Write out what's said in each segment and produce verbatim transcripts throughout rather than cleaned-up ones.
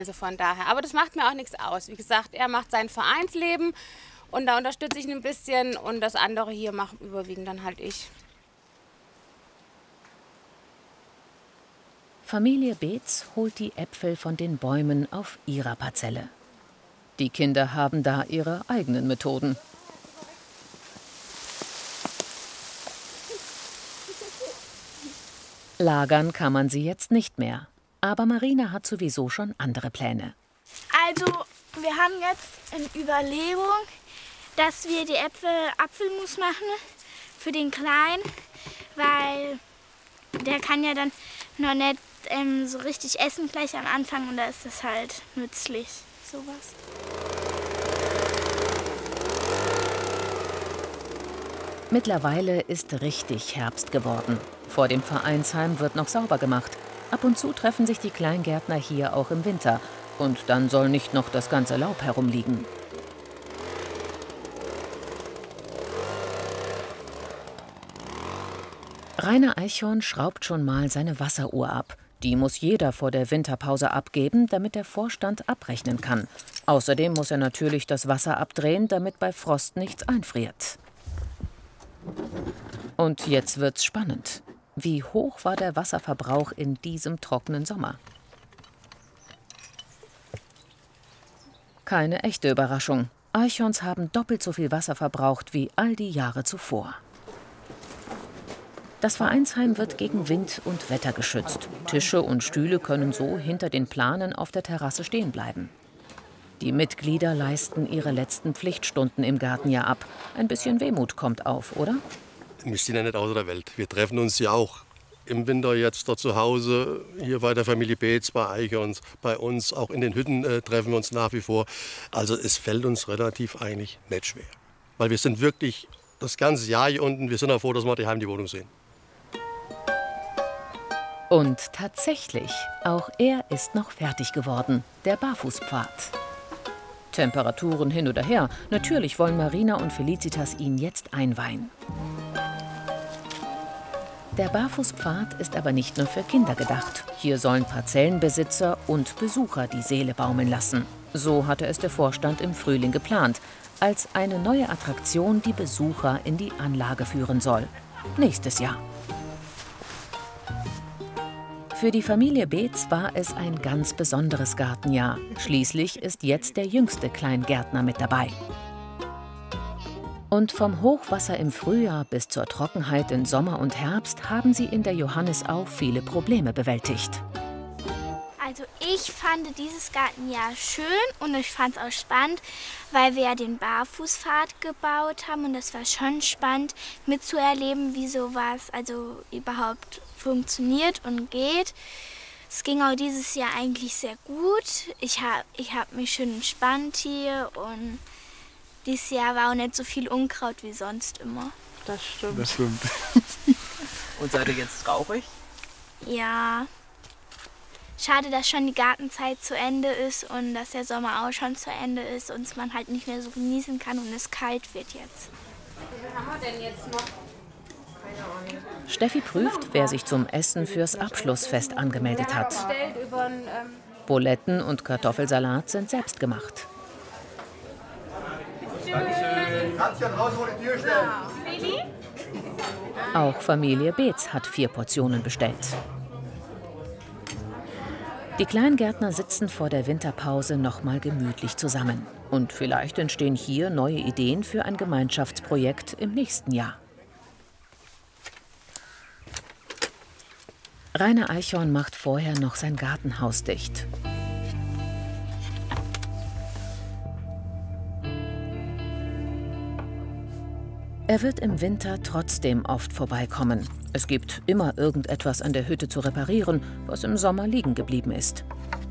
Also von daher, aber das macht mir auch nichts aus. Wie gesagt, er macht sein Vereinsleben und da unterstütze ich ihn ein bisschen und das andere hier macht überwiegend dann halt ich. Familie Beetz holt die Äpfel von den Bäumen auf ihrer Parzelle. Die Kinder haben da ihre eigenen Methoden. Lagern kann man sie jetzt nicht mehr. Aber Marina hat sowieso schon andere Pläne. Also, wir haben jetzt in Überlegung, dass wir die Äpfel Apfelmus machen für den Kleinen, weil der kann ja dann noch nicht ähm, so richtig essen gleich am Anfang und da ist das halt nützlich, sowas. Mittlerweile ist richtig Herbst geworden. Vor dem Vereinsheim wird noch sauber gemacht. Ab und zu treffen sich die Kleingärtner hier auch im Winter. Und dann soll nicht noch das ganze Laub herumliegen. Rainer Eichhorn schraubt schon mal seine Wasseruhr ab. Die muss jeder vor der Winterpause abgeben, damit der Vorstand abrechnen kann. Außerdem muss er natürlich das Wasser abdrehen, damit bei Frost nichts einfriert. Und jetzt wird's spannend. Wie hoch war der Wasserverbrauch in diesem trockenen Sommer? Keine echte Überraschung. Eichhorns haben doppelt so viel Wasser verbraucht wie all die Jahre zuvor. Das Vereinsheim wird gegen Wind und Wetter geschützt. Tische und Stühle können so hinter den Planen auf der Terrasse stehen bleiben. Die Mitglieder leisten ihre letzten Pflichtstunden im Gartenjahr ab. Ein bisschen Wehmut kommt auf, oder? Wir sind ja nicht außer der Welt. Wir treffen uns ja auch im Winter jetzt dort zu Hause, hier bei der Familie Beetz, bei Eichhorns, bei uns. Auch in den Hütten äh, treffen wir uns nach wie vor. Also es fällt uns relativ eigentlich nicht schwer. Weil wir sind wirklich das ganze Jahr hier unten. Wir sind auch froh, dass wir daheim die Wohnung sehen. Und tatsächlich, auch er ist noch fertig geworden, der Barfußpfad. Temperaturen hin oder her, natürlich wollen Marina und Felicitas ihn jetzt einweihen. Der Barfußpfad ist aber nicht nur für Kinder gedacht. Hier sollen Parzellenbesitzer und Besucher die Seele baumeln lassen. So hatte es der Vorstand im Frühling geplant, als eine neue Attraktion die Besucher in die Anlage führen soll. Nächstes Jahr. Für die Familie Beetz war es ein ganz besonderes Gartenjahr. Schließlich ist jetzt der jüngste Kleingärtner mit dabei. Und vom Hochwasser im Frühjahr bis zur Trockenheit in Sommer und Herbst haben sie in der Johannisau viele Probleme bewältigt. Also ich fand dieses Gartenjahr schön und ich fand es auch spannend, weil wir ja den Barfußpfad gebaut haben und das war schon spannend mitzuerleben, wie sowas also überhaupt funktioniert und geht. Es ging auch dieses Jahr eigentlich sehr gut. Ich habe ich hab mich schön entspannt hier und dieses Jahr war auch nicht so viel Unkraut wie sonst immer. Das stimmt. Das stimmt. Und seid ihr jetzt traurig? Ja. Schade, dass schon die Gartenzeit zu Ende ist und dass der Sommer auch schon zu Ende ist und man halt nicht mehr so genießen kann und es kalt wird jetzt. Wie viel haben wir denn jetzt noch? Steffi prüft, wer sich zum Essen fürs Abschlussfest angemeldet hat. Buletten und Kartoffelsalat sind selbst gemacht. Auch Familie Beetz hat vier Portionen bestellt. Die Kleingärtner sitzen vor der Winterpause noch mal gemütlich zusammen. Und vielleicht entstehen hier neue Ideen für ein Gemeinschaftsprojekt im nächsten Jahr. Rainer Eichhorn macht vorher noch sein Gartenhaus dicht. Er wird im Winter trotzdem oft vorbeikommen. Es gibt immer irgendetwas an der Hütte zu reparieren, was im Sommer liegen geblieben ist.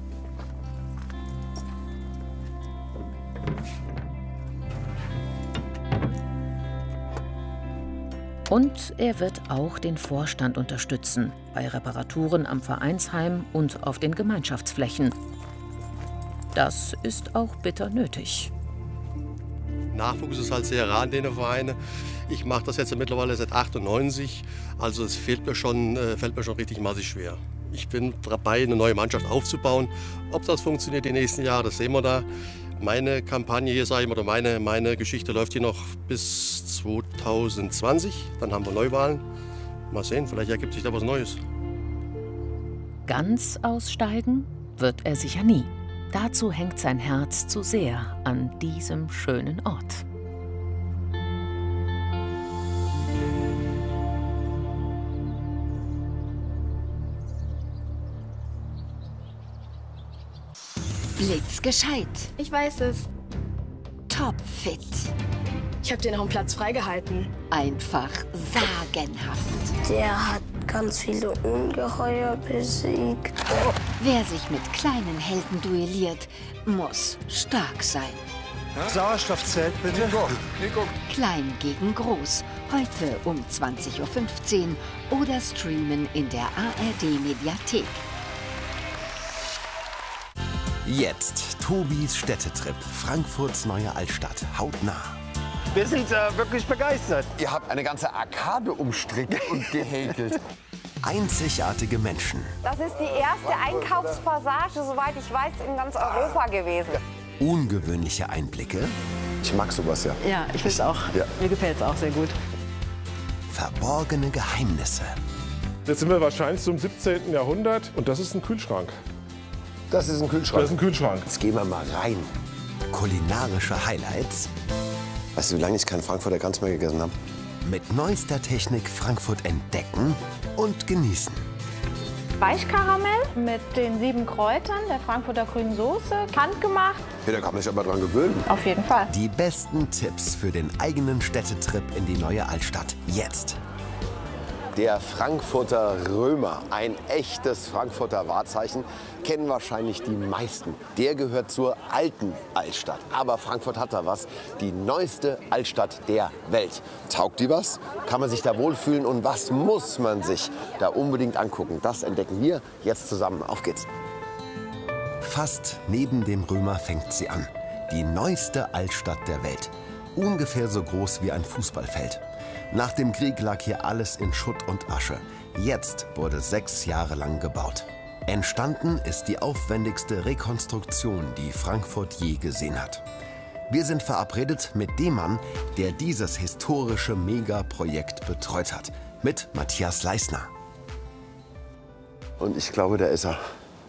Und er wird auch den Vorstand unterstützen, bei Reparaturen am Vereinsheim und auf den Gemeinschaftsflächen. Das ist auch bitter nötig. Nachwuchs ist halt sehr rar in den Vereinen. Ich mache das jetzt mittlerweile seit achtundneunzig, also es fällt mir schon, äh, fällt mir schon richtig massig schwer. Ich bin dabei, eine neue Mannschaft aufzubauen. Ob das funktioniert die nächsten Jahre, das sehen wir da. Meine Kampagne hier, sage ich mal, oder meine, meine Geschichte läuft hier noch bis zweitausendzwanzig. Dann haben wir Neuwahlen. Mal sehen, vielleicht ergibt sich da was Neues. Ganz aussteigen wird er sicher nie. Dazu hängt sein Herz zu sehr an diesem schönen Ort. Blitzgescheit. Ich weiß es. Topfit. Ich habe dir noch einen Platz freigehalten. Einfach sagenhaft. Der hat ganz viele Ungeheuer besiegt. Wer sich mit kleinen Helden duelliert, muss stark sein. Sauerstoffzelt, bitte. Nico, Nico. Klein gegen groß. Heute um zwanzig Uhr fünfzehn oder streamen in der A R D-Mediathek. Jetzt Tobis Städtetrip, Frankfurts neue Altstadt, hautnah. Wir sind äh, wirklich begeistert. Ihr habt eine ganze Arkade umstrickt und gehäkelt. Einzigartige Menschen. Das ist die erste Einkaufspassage, soweit ich weiß, in ganz Europa gewesen. Ungewöhnliche Einblicke. Ich mag sowas, ja. Ja, ich finde es auch. Ja. Mir gefällt es auch sehr gut. Verborgene Geheimnisse. Jetzt sind wir wahrscheinlich zum siebzehnten Jahrhundert und das ist ein Kühlschrank. Das ist ein Kühlschrank? Das ist ein Kühlschrank. Jetzt gehen wir mal rein. Kulinarische Highlights. Weißt du, wie lange ich keinen Frankfurter Gans mehr gegessen habe? Mit neuester Technik Frankfurt entdecken und genießen. Weichkaramell mit den sieben Kräutern der Frankfurter grünen Soße, handgemacht. Ja, da kann man sich aber dran gewöhnen. Auf jeden Fall. Die besten Tipps für den eigenen Städtetrip in die neue Altstadt. Jetzt. Der Frankfurter Römer, ein echtes Frankfurter Wahrzeichen, kennen wahrscheinlich die meisten. Der gehört zur alten Altstadt. Aber Frankfurt hat da was, die neueste Altstadt der Welt. Taugt die was? Kann man sich da wohlfühlen und was muss man sich da unbedingt angucken? Das entdecken wir jetzt zusammen. Auf geht's. Fast neben dem Römer fängt sie an. Die neueste Altstadt der Welt. Ungefähr so groß wie ein Fußballfeld. Nach dem Krieg lag hier alles in Schutt und Asche. Jetzt wurde sechs Jahre lang gebaut. Entstanden ist die aufwendigste Rekonstruktion, die Frankfurt je gesehen hat. Wir sind verabredet mit dem Mann, der dieses historische Megaprojekt betreut hat. Mit Matthias Leisner. Und ich glaube, da ist er.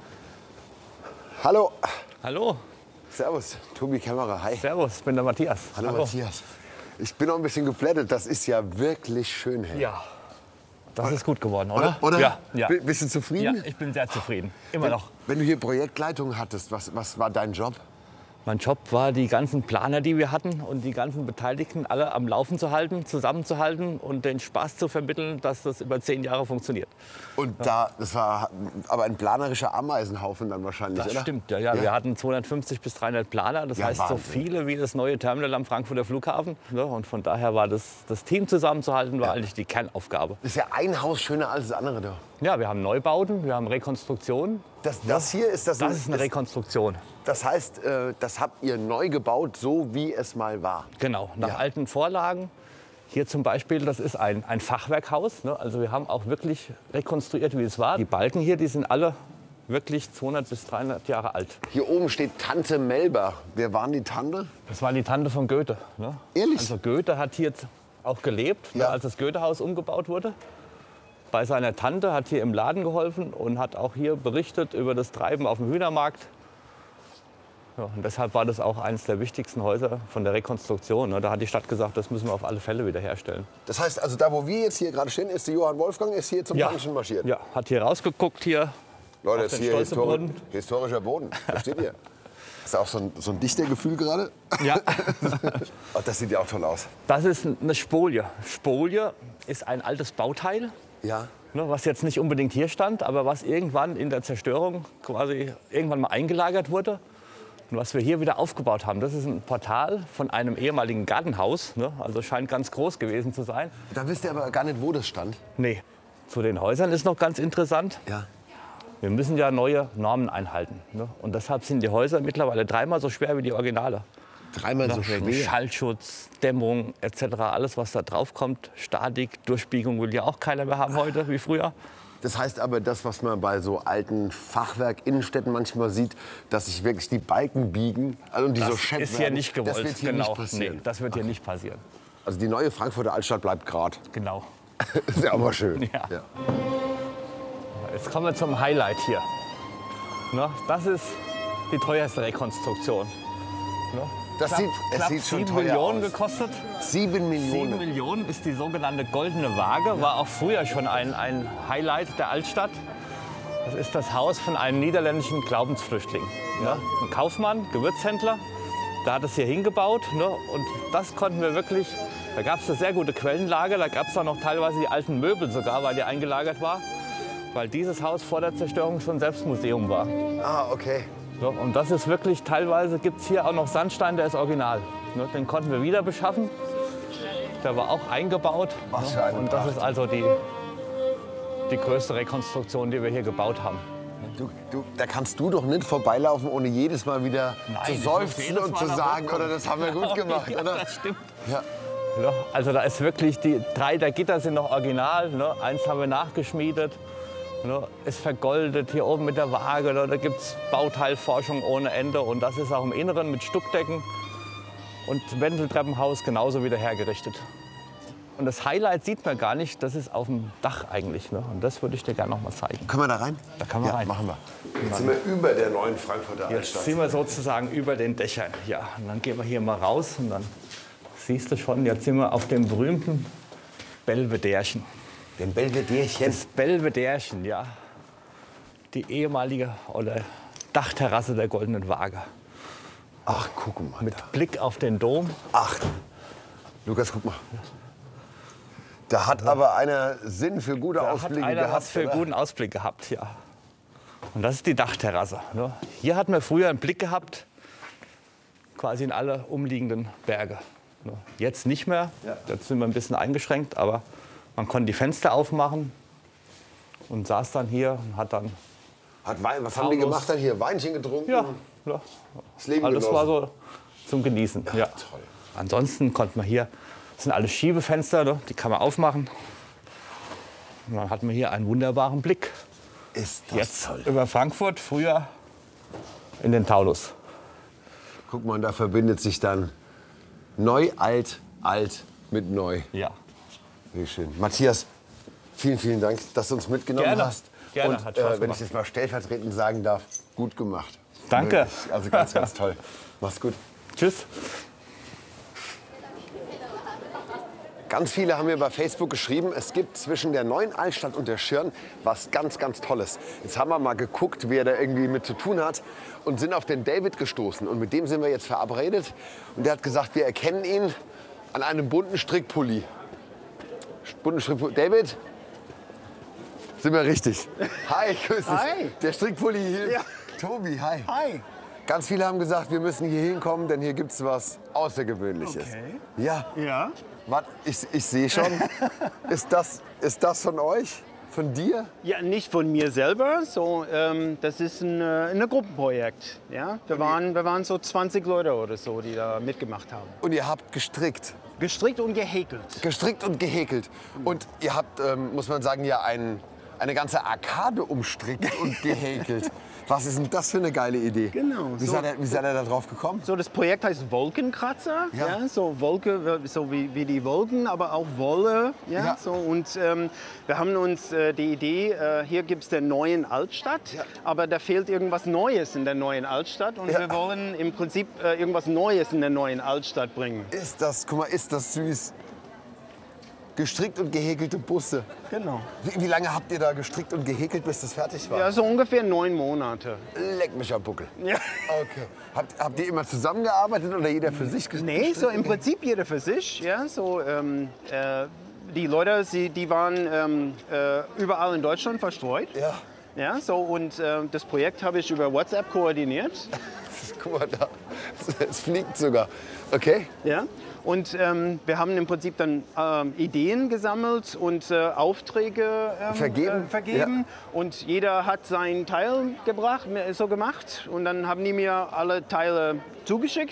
Hallo. Hallo. Servus, Tobi Kämmerer, hi. Servus, ich bin der Matthias. Hallo, Hallo. Matthias. Ich bin noch ein bisschen geplättet, das ist ja wirklich schön hier. Ja, das ist gut geworden, oder? Oder? Ja, ja. Bist du zufrieden? Ja, ich bin sehr zufrieden, immer wenn, noch. Wenn du hier Projektleitung hattest, was, was war dein Job? Mein Job war, die ganzen Planer, die wir hatten und die ganzen Beteiligten alle am Laufen zu halten, zusammenzuhalten und den Spaß zu vermitteln, dass das über zehn Jahre funktioniert. Und da, das war aber ein planerischer Ameisenhaufen dann wahrscheinlich, das oder? stimmt, ja, ja. Ja. Wir hatten zweihundertfünfzig bis dreihundert Planer, das Ja, heißt Wahnsinn. so viele wie das neue Terminal am Frankfurter Flughafen. Ja, und von daher war das, das Team zusammenzuhalten, war ja eigentlich die Kernaufgabe. Das ist ja ein Haus schöner als das andere da. Ja, wir haben Neubauten, wir haben Rekonstruktionen. Das, das hier ist das. Das ist eine Rekonstruktion. Das heißt, äh, das habt ihr neu gebaut, so wie es mal war. Genau, nach Ja. alten Vorlagen. Hier zum Beispiel, das ist ein, ein Fachwerkhaus. Ne? Also wir haben auch wirklich rekonstruiert, wie es war. Die Balken hier, die sind alle wirklich zweihundert bis dreihundert Jahre alt. Hier oben steht Tante Melba. Wer war die Tante? Das war die Tante von Goethe. Ne? Ehrlich? Also Goethe hat hier auch gelebt, Ja. ne, als das Goethehaus umgebaut wurde. Bei seiner Tante, hat hier im Laden geholfen und hat auch hier berichtet über das Treiben auf dem Hühnermarkt. Ja, und deshalb war das auch eines der wichtigsten Häuser von der Rekonstruktion. Ne? Da hat die Stadt gesagt, das müssen wir auf alle Fälle wiederherstellen. Das heißt, also da, wo wir jetzt hier gerade stehen, ist der Johann Wolfgang ist hier zum Ja. Punchen marschiert. Ja, hat hier rausgeguckt hier. Leute, auf das ist den hier histori Stolzebrunnen. historischer Boden. Versteht ihr? Ist auch so ein, so ein Dichtergefühl gerade? Ja. Oh, das sieht ja auch toll aus. Das ist eine Spolie. Spolie ist ein altes Bauteil, Ja. ne, was jetzt nicht unbedingt hier stand, aber was irgendwann in der Zerstörung quasi irgendwann mal eingelagert wurde. Und was wir hier wieder aufgebaut haben, das ist ein Portal von einem ehemaligen Gartenhaus. Ne, also scheint ganz groß gewesen zu sein. Da wisst ihr aber gar nicht, wo das stand. Nee. Zu den Häusern ist noch ganz interessant. Ja. Wir müssen ja neue Normen einhalten. Ne? Und deshalb sind die Häuser mittlerweile dreimal so schwer wie die Originale. Dreimal so Wegen schwer? Schallschutz, Dämmung et cetera. Alles, was da drauf kommt. Statik, Durchbiegung will ja auch keiner mehr haben heute, wie früher. Das heißt aber, das, was man bei so alten Fachwerk-Innenstädten manchmal sieht, dass sich wirklich die Balken biegen also und die das so schepp ist werden, hier nicht gewollt. das wird hier genau. nicht passieren. Nee, das wird hier nicht passieren. Also die neue Frankfurter Altstadt bleibt gerade. Genau. Ist ja aber schön. Ja. Ja. Jetzt kommen wir zum Highlight hier. Ne, das ist die teuerste Rekonstruktion. Ne? Das knapp, sieht, es knapp sieht schon sieben teuer Millionen aus. gekostet. Sieben Millionen. Sieben Millionen ist die sogenannte Goldene Waage. War auch früher schon ein, ein Highlight der Altstadt. Das ist das Haus von einem niederländischen Glaubensflüchtling. Ja. Ne? Ein Kaufmann, Gewürzhändler. Der hat es hier hingebaut. Ne? Und das konnten wir wirklich. Da gab es eine sehr gute Quellenlage. Da gab es auch noch teilweise die alten Möbel sogar, weil die eingelagert war. Weil dieses Haus vor der Zerstörung schon selbst Museum war. Ah, okay. So, und das ist wirklich, teilweise gibt es hier auch noch Sandstein, der ist original. Ne, den konnten wir wieder beschaffen. Der war auch eingebaut. Was für eine und das Pracht. ist also die, die größte Rekonstruktion, die wir hier gebaut haben. Du, du, da kannst du doch nicht vorbeilaufen, ohne jedes Mal wieder Nein, zu ich muss seufzen jedes und Mal zu nach sagen, oben oder das haben wir gut gemacht, ja, oder? Das stimmt. Ja. Ja, also da ist wirklich, die drei der Gitter sind noch original. Ne? Eins haben wir nachgeschmiedet. Ne? Ist vergoldet, hier oben mit der Waage. Ne? Da gibt es Bauteilforschung ohne Ende. Und das ist auch im Inneren mit Stuckdecken und Wendeltreppenhaus genauso wieder hergerichtet. Und das Highlight sieht man gar nicht, das ist auf dem Dach eigentlich. Ne? Und das würde ich dir gerne noch mal zeigen. Können wir da rein? Da kann man ja, rein. machen wir. Jetzt sind wir über der neuen Frankfurter Jetzt Altstadt. sind wir sozusagen über den Dächern. Ja, und dann gehen wir hier mal raus und dann siehst du schon, jetzt sind wir auf dem berühmten Belvederchen. Den Belvederchen? Das Belvederchen, ja. Die ehemalige oder Dachterrasse der Goldenen Waage. Ach, guck mal. Mit da. Blick auf den Dom. Ach, Lukas, guck mal. Da hat aber einer Sinn für gute Da Ausblicke hat einer gehabt. was für oder? guten Ausblick gehabt, ja. Und das ist die Dachterrasse. Ne? Hier hatten wir früher einen Blick gehabt, quasi in alle umliegenden Berge. Ne? Jetzt nicht mehr. Ja. Jetzt sind wir ein bisschen eingeschränkt, aber man konnte die Fenster aufmachen und saß dann hier und hat dann. Hat Wein, was haben die gemacht dann hier? Weinchen getrunken? Ja, ja. Das Leben Alles genossen. war so zum Genießen. Ja, Ja, toll. Ansonsten konnte man hier, das sind alles Schiebefenster, ne? Die kann man aufmachen. Und dann hat man hier einen wunderbaren Blick. Ist das Jetzt toll. über Frankfurt, früher in den Taunus. Guck mal, da verbindet sich dann neu, alt, alt mit neu. Ja. Wie schön. Matthias, vielen, vielen Dank, dass du uns mitgenommen Gerne. hast. Gerne, Und hat Spaß äh, wenn gemacht. ich jetzt mal stellvertretend sagen darf, gut gemacht. Danke. Wirklich. Also ganz, ganz toll. Mach's gut. Tschüss. Ganz viele haben mir bei Facebook geschrieben, es gibt zwischen der neuen Altstadt und der Schirn was ganz, ganz Tolles. Jetzt haben wir mal geguckt, wer da irgendwie mit zu tun hat und sind auf den David gestoßen. Und mit dem sind wir jetzt verabredet. Und der hat gesagt, wir erkennen ihn an einem bunten Strickpulli. Bunten Strickpulli. David? Sind wir richtig? Hi, grüß dich. Hi. Der Strickpulli hilft. Ja. Tobi, hi. Hi. Ganz viele haben gesagt, wir müssen hier hinkommen, denn hier gibt es was Außergewöhnliches. Okay. Ja. Ja. Warte, ich, ich sehe schon. ist, das, ist das von euch? Von dir? Ja, nicht von mir selber. So, ähm, das ist ein, äh, ein Gruppenprojekt. Ja? Wir, waren, wir waren so zwanzig Leute oder so, die da mitgemacht haben. Und ihr habt gestrickt? Gestrickt und gehäkelt. Gestrickt und gehäkelt. Und ihr habt, ähm, muss man sagen, ja ein, eine ganze Arkade umstrickt und gehäkelt. Was ist denn das für eine geile Idee? Genau. Wie so, seid ihr, wie seid ihr da drauf gekommen? So, das Projekt heißt Wolkenkratzer. Ja. Ja. So Wolke, so wie, wie die Wolken, aber auch Wolle. Ja. Ja. So, und ähm, wir haben uns äh, die Idee, äh, hier gibt es der neuen Altstadt, Ja. aber da fehlt irgendwas Neues in der neuen Altstadt. Und Ja. wir wollen im Prinzip äh, irgendwas Neues in der neuen Altstadt bringen. Ist das, guck mal, ist das süß. Gestrickt und gehäkelte Busse. Genau. Wie, wie lange habt ihr da gestrickt und gehäkelt, bis das fertig war? Ja, so ungefähr neun Monate. Leck mich am Buckel. Ja. Okay. Habt, habt ihr immer zusammengearbeitet oder jeder für sich gestrickt? Nee, so im Prinzip jeder für sich. Ja, so, ähm, äh, die Leute, sie, die waren ähm, äh, überall in Deutschland verstreut. Ja. Ja, so, und äh, das Projekt habe ich über WhatsApp koordiniert. Guck mal da, es fliegt sogar. Okay. Ja. Und ähm, wir haben im Prinzip dann ähm, Ideen gesammelt und äh, Aufträge ähm, Vergeben? Äh, vergeben. Ja. Und jeder hat seinen Teil gebracht, so gemacht. Und dann haben die mir alle Teile zugeschickt.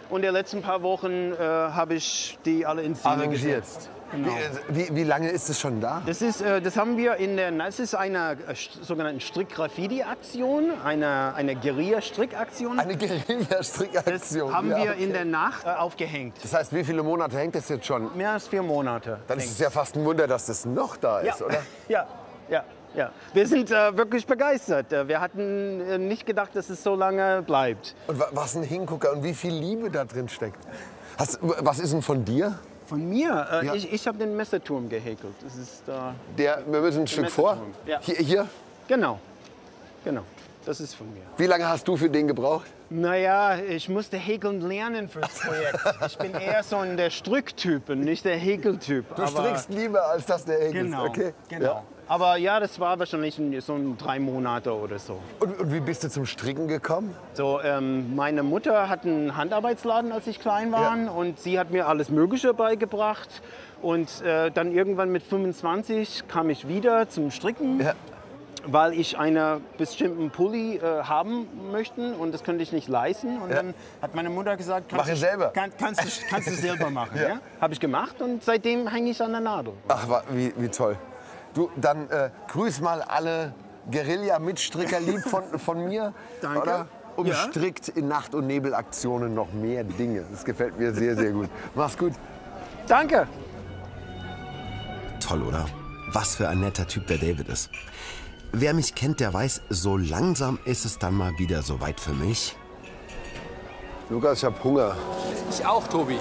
Und die letzten paar Wochen äh, habe ich die alle ins Szene gesetzt. Genau. Wie, wie, wie lange ist es schon da? Das, ist, äh, das haben wir in der, das ist eine äh, sogenannte Strick-Graffiti-Aktion, eine, eine Guerilla-Strickaktion. Eine Guerilla-Strickaktion? Das haben ja, wir okay. in der Nacht äh, aufgehängt. Das heißt, wie viele Monate hängt das jetzt schon? Mehr als vier Monate. Dann ist es ja fast ein Wunder, dass das noch da ist, ja. oder? Ja, ja, ja. Wir sind äh, wirklich begeistert. Wir hatten äh, nicht gedacht, dass es so lange bleibt. Und wa was ein Hingucker und wie viel Liebe da drin steckt. Hast, was ist denn von dir? Von mir? Äh, Ja. Ich, ich habe den Messerturm gehäkelt. Das ist, äh, Der, wir müssen ein Stück vor. Ja. Hier, hier? Genau, genau. Das ist von mir. Wie lange hast du für den gebraucht? Naja, ich musste häkeln lernen fürs Projekt. Ich bin eher so ein der Stricktyp und nicht der Häkeltyp. Du aber strickst lieber, als dass der häkelt. Genau, Okay. genau. Ja. Aber ja, das war wahrscheinlich so ein drei Monate oder so. Und, und wie bist du zum Stricken gekommen? So, ähm, meine Mutter hat einen Handarbeitsladen, als ich klein war. Ja. Und sie hat mir alles Mögliche beigebracht. Und äh, dann irgendwann mit fünfundzwanzig kam ich wieder zum Stricken. Ja. Weil ich einen bestimmten Pulli äh, haben möchte und das könnte ich nicht leisten. Und ja. dann hat meine Mutter gesagt, kannst, Mach du, selber. Kann, kannst, du, kannst du selber machen. Ja. Ja? Habe ich gemacht und seitdem hänge ich an der Nadel. Ach, wie, wie toll. Du, dann äh, grüß mal alle Guerilla-Mitstricker lieb von, von mir. Danke. Oder? Umstrickt in Nacht- und Nebelaktionen noch mehr Dinge. Das gefällt mir sehr, sehr gut. Mach's gut. Danke. Toll, oder? Was für ein netter Typ der David ist. Wer mich kennt, der weiß, so langsam ist es dann mal wieder so weit für mich. Lukas, ich hab Hunger. Ich auch, Tobi.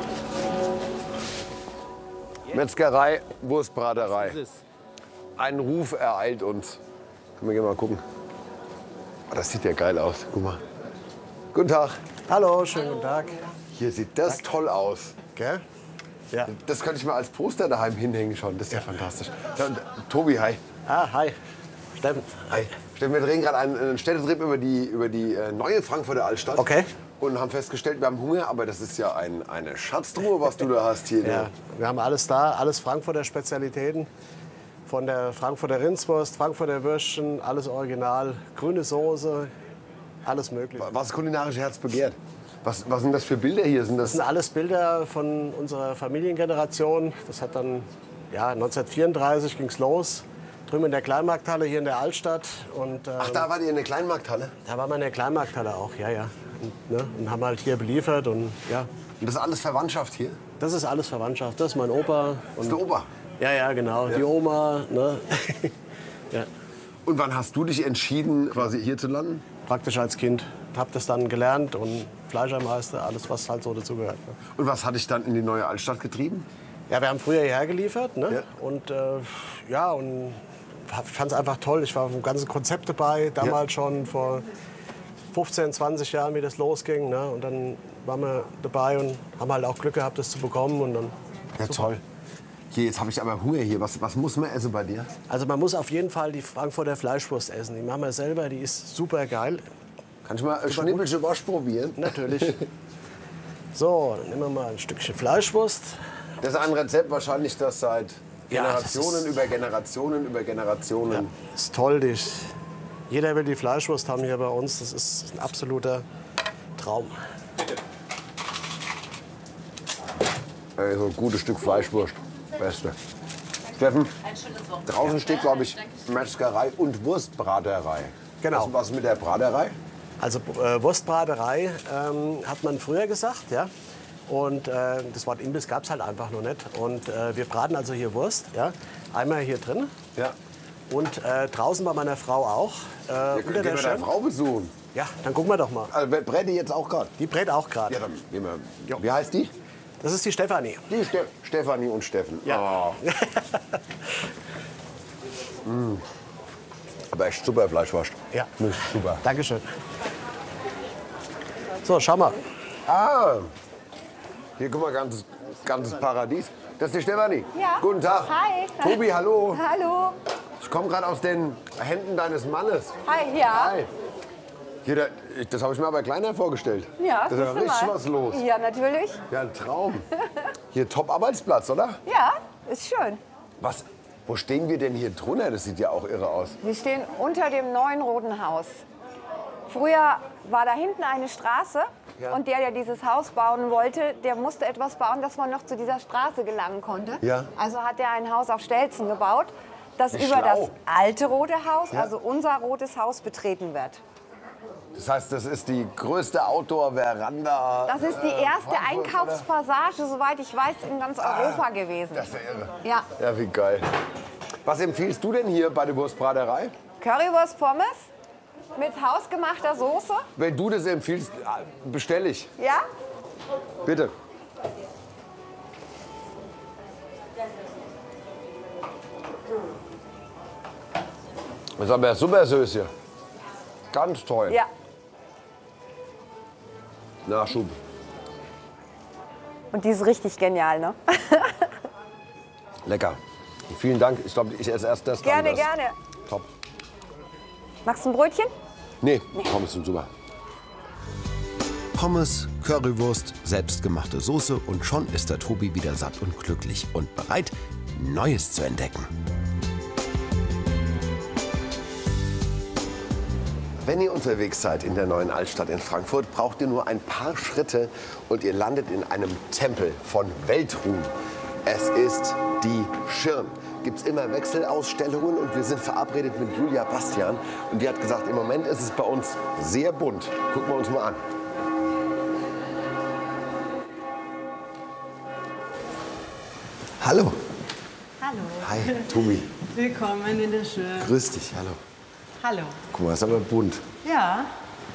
Metzgerei, Wurstbraterei. Das ist es. Ein Ruf ereilt uns. Können wir gerne mal gucken. Oh, das sieht ja geil aus. Guck mal. Guten Tag. Hallo, schönen guten Tag. Hier sieht das toll aus. Gell? Ja. Das könnte ich mal als Poster daheim hinhängen schon. Das ist ja, ja fantastisch. Ja, und, Tobi, hi. Ah, hi. Steffen. Hi. Steffen, wir drehen gerade einen, einen Städtetrip über die, über die äh, neue Frankfurter Altstadt. Okay. Und haben festgestellt, wir haben Hunger, aber das ist ja ein, eine Schatztruhe, was du da hast hier. Ja, wir haben alles da, alles Frankfurter Spezialitäten. Von der Frankfurter Rindswurst, Frankfurter Würstchen, alles original, grüne Soße, alles mögliche. Was kulinarisch Herz begehrt? Was, was sind das für Bilder hier? Sind das, das sind alles Bilder von unserer Familiengeneration. Das hat dann, ja, neunzehnhundertvierunddreißig ging es los. Drüben in der Kleinmarkthalle hier in der Altstadt. Und, ähm, Ach, da war ihr in der Kleinmarkthalle? Da waren wir in der Kleinmarkthalle auch, ja, ja. Und, ne, und haben halt hier beliefert und ja. Und das ist alles Verwandtschaft hier? Das ist alles Verwandtschaft. Das ist mein Opa. Das ist der Opa? Ja, ja, genau. Ja. Die Oma. Ne? Ja. Und wann hast du dich entschieden, quasi hier zu landen? Praktisch als Kind. Hab das dann gelernt und Fleischermeister, alles, was halt so dazu gehört. Ne? Und was hat dich dann in die neue Altstadt getrieben? Ja, wir haben früher hierher geliefert. Ne? Ja. Und äh, ja, und ich fand es einfach toll. Ich war im ganzen Konzept dabei, damals ja. schon vor fünfzehn, zwanzig Jahren, wie das losging. Ne? Und dann waren wir dabei und haben halt auch Glück gehabt, das zu bekommen. Und dann, ja, super. Toll. Hier, jetzt habe ich aber Hunger hier. Was, was muss man essen bei dir? Also man muss auf jeden Fall die Frankfurter Fleischwurst essen. Die machen wir selber, die ist super geil. Kann ich mal ein Schnippelchen Wasch probieren? Natürlich. So, dann nehmen wir mal ein Stückchen Fleischwurst. Das ist ein Rezept wahrscheinlich, das seit Generationen ja, das über Generationen über Generationen... Ja, ist toll. Die, jeder will die Fleischwurst haben hier bei uns. Das ist ein absoluter Traum. Also ein gutes Stück Fleischwurst. Beste. Steffen, draußen steht, glaube ich, Metzgerei und Wurstbraterei. Genau. Was, was mit der Braterei? Also äh, Wurstbraterei ähm, hat man früher gesagt, ja. Und äh, das Wort Imbiss gab es halt einfach noch nicht. Und äh, wir braten also hier Wurst, ja. Einmal hier drin. Ja. Und äh, draußen bei meiner Frau auch. Äh, Wir unter können der deine Frau besuchen. Ja, dann gucken wir doch mal. Also brät die jetzt auch gerade? Die brät auch gerade. Ja, dann gehen wir. Jo. Wie heißt die? Das ist die Stefanie. Die Ste Stefanie und Steffen. Ja. Oh. mm. Aber echt super Fleischwurst. Ja. Super. Dankeschön. So, schau mal. Ah, hier guck mal, ganzes, ganzes Paradies. Das ist die Stefanie. Ja. Guten Tag. Hi. Tobi, hallo. Hallo. Ich komme gerade aus den Händen deines Mannes. Hi, ja. Hi. Hier, der, das habe ich mir aber kleiner vorgestellt. Ja, da ist ja siehst du richtig mal. was los. Ja, natürlich. Ja, ein Traum. Hier Top-Arbeitsplatz, oder? Ja, ist schön. Was? Wo stehen wir denn hier drunter? Das sieht ja auch irre aus. Wir stehen unter dem neuen Roten Haus. Früher war da hinten eine Straße Ja. Und der, der dieses Haus bauen wollte, der musste etwas bauen, dass man noch zu dieser Straße gelangen konnte. Ja. Also hat er ein Haus auf Stelzen gebaut, das Wie über schlau. das alte Rote Haus, Ja. also unser rotes Haus, betreten wird. Das heißt, das ist die größte Outdoor-Veranda. Das ist die äh, erste Frankfurt, Einkaufspassage, soweit ich weiß, in ganz Europa gewesen. Das ist ja irre. Ja. Ja, wie geil. Was empfiehlst du denn hier bei der Wurstbraterei? Currywurst Pommes mit hausgemachter Soße. Wenn du das empfiehlst, bestelle ich. Ja? Bitte. Das ist aber super süß hier. Ganz toll. Ja. Nachschub. Und die ist richtig genial, ne? Lecker. Vielen Dank. Ich glaube, ich esse erst das. dann Gerne, das. gerne. Top. Magst du ein Brötchen? Nee, Pommes sind super. Pommes, Currywurst, selbstgemachte Soße und schon ist der Tobi wieder satt und glücklich und bereit, Neues zu entdecken. Wenn ihr unterwegs seid in der neuen Altstadt in Frankfurt, braucht ihr nur ein paar Schritte und ihr landet in einem Tempel von Weltruhm. Es ist die Schirn. Gibt es immer Wechselausstellungen und wir sind verabredet mit Julia Bastian. Und die hat gesagt, im Moment ist es bei uns sehr bunt. Gucken wir uns mal an. Hallo. Hallo. Hi, Tobi. Willkommen in der Schirn. Grüß dich, hallo. Hallo. Guck mal, das ist aber bunt. Ja,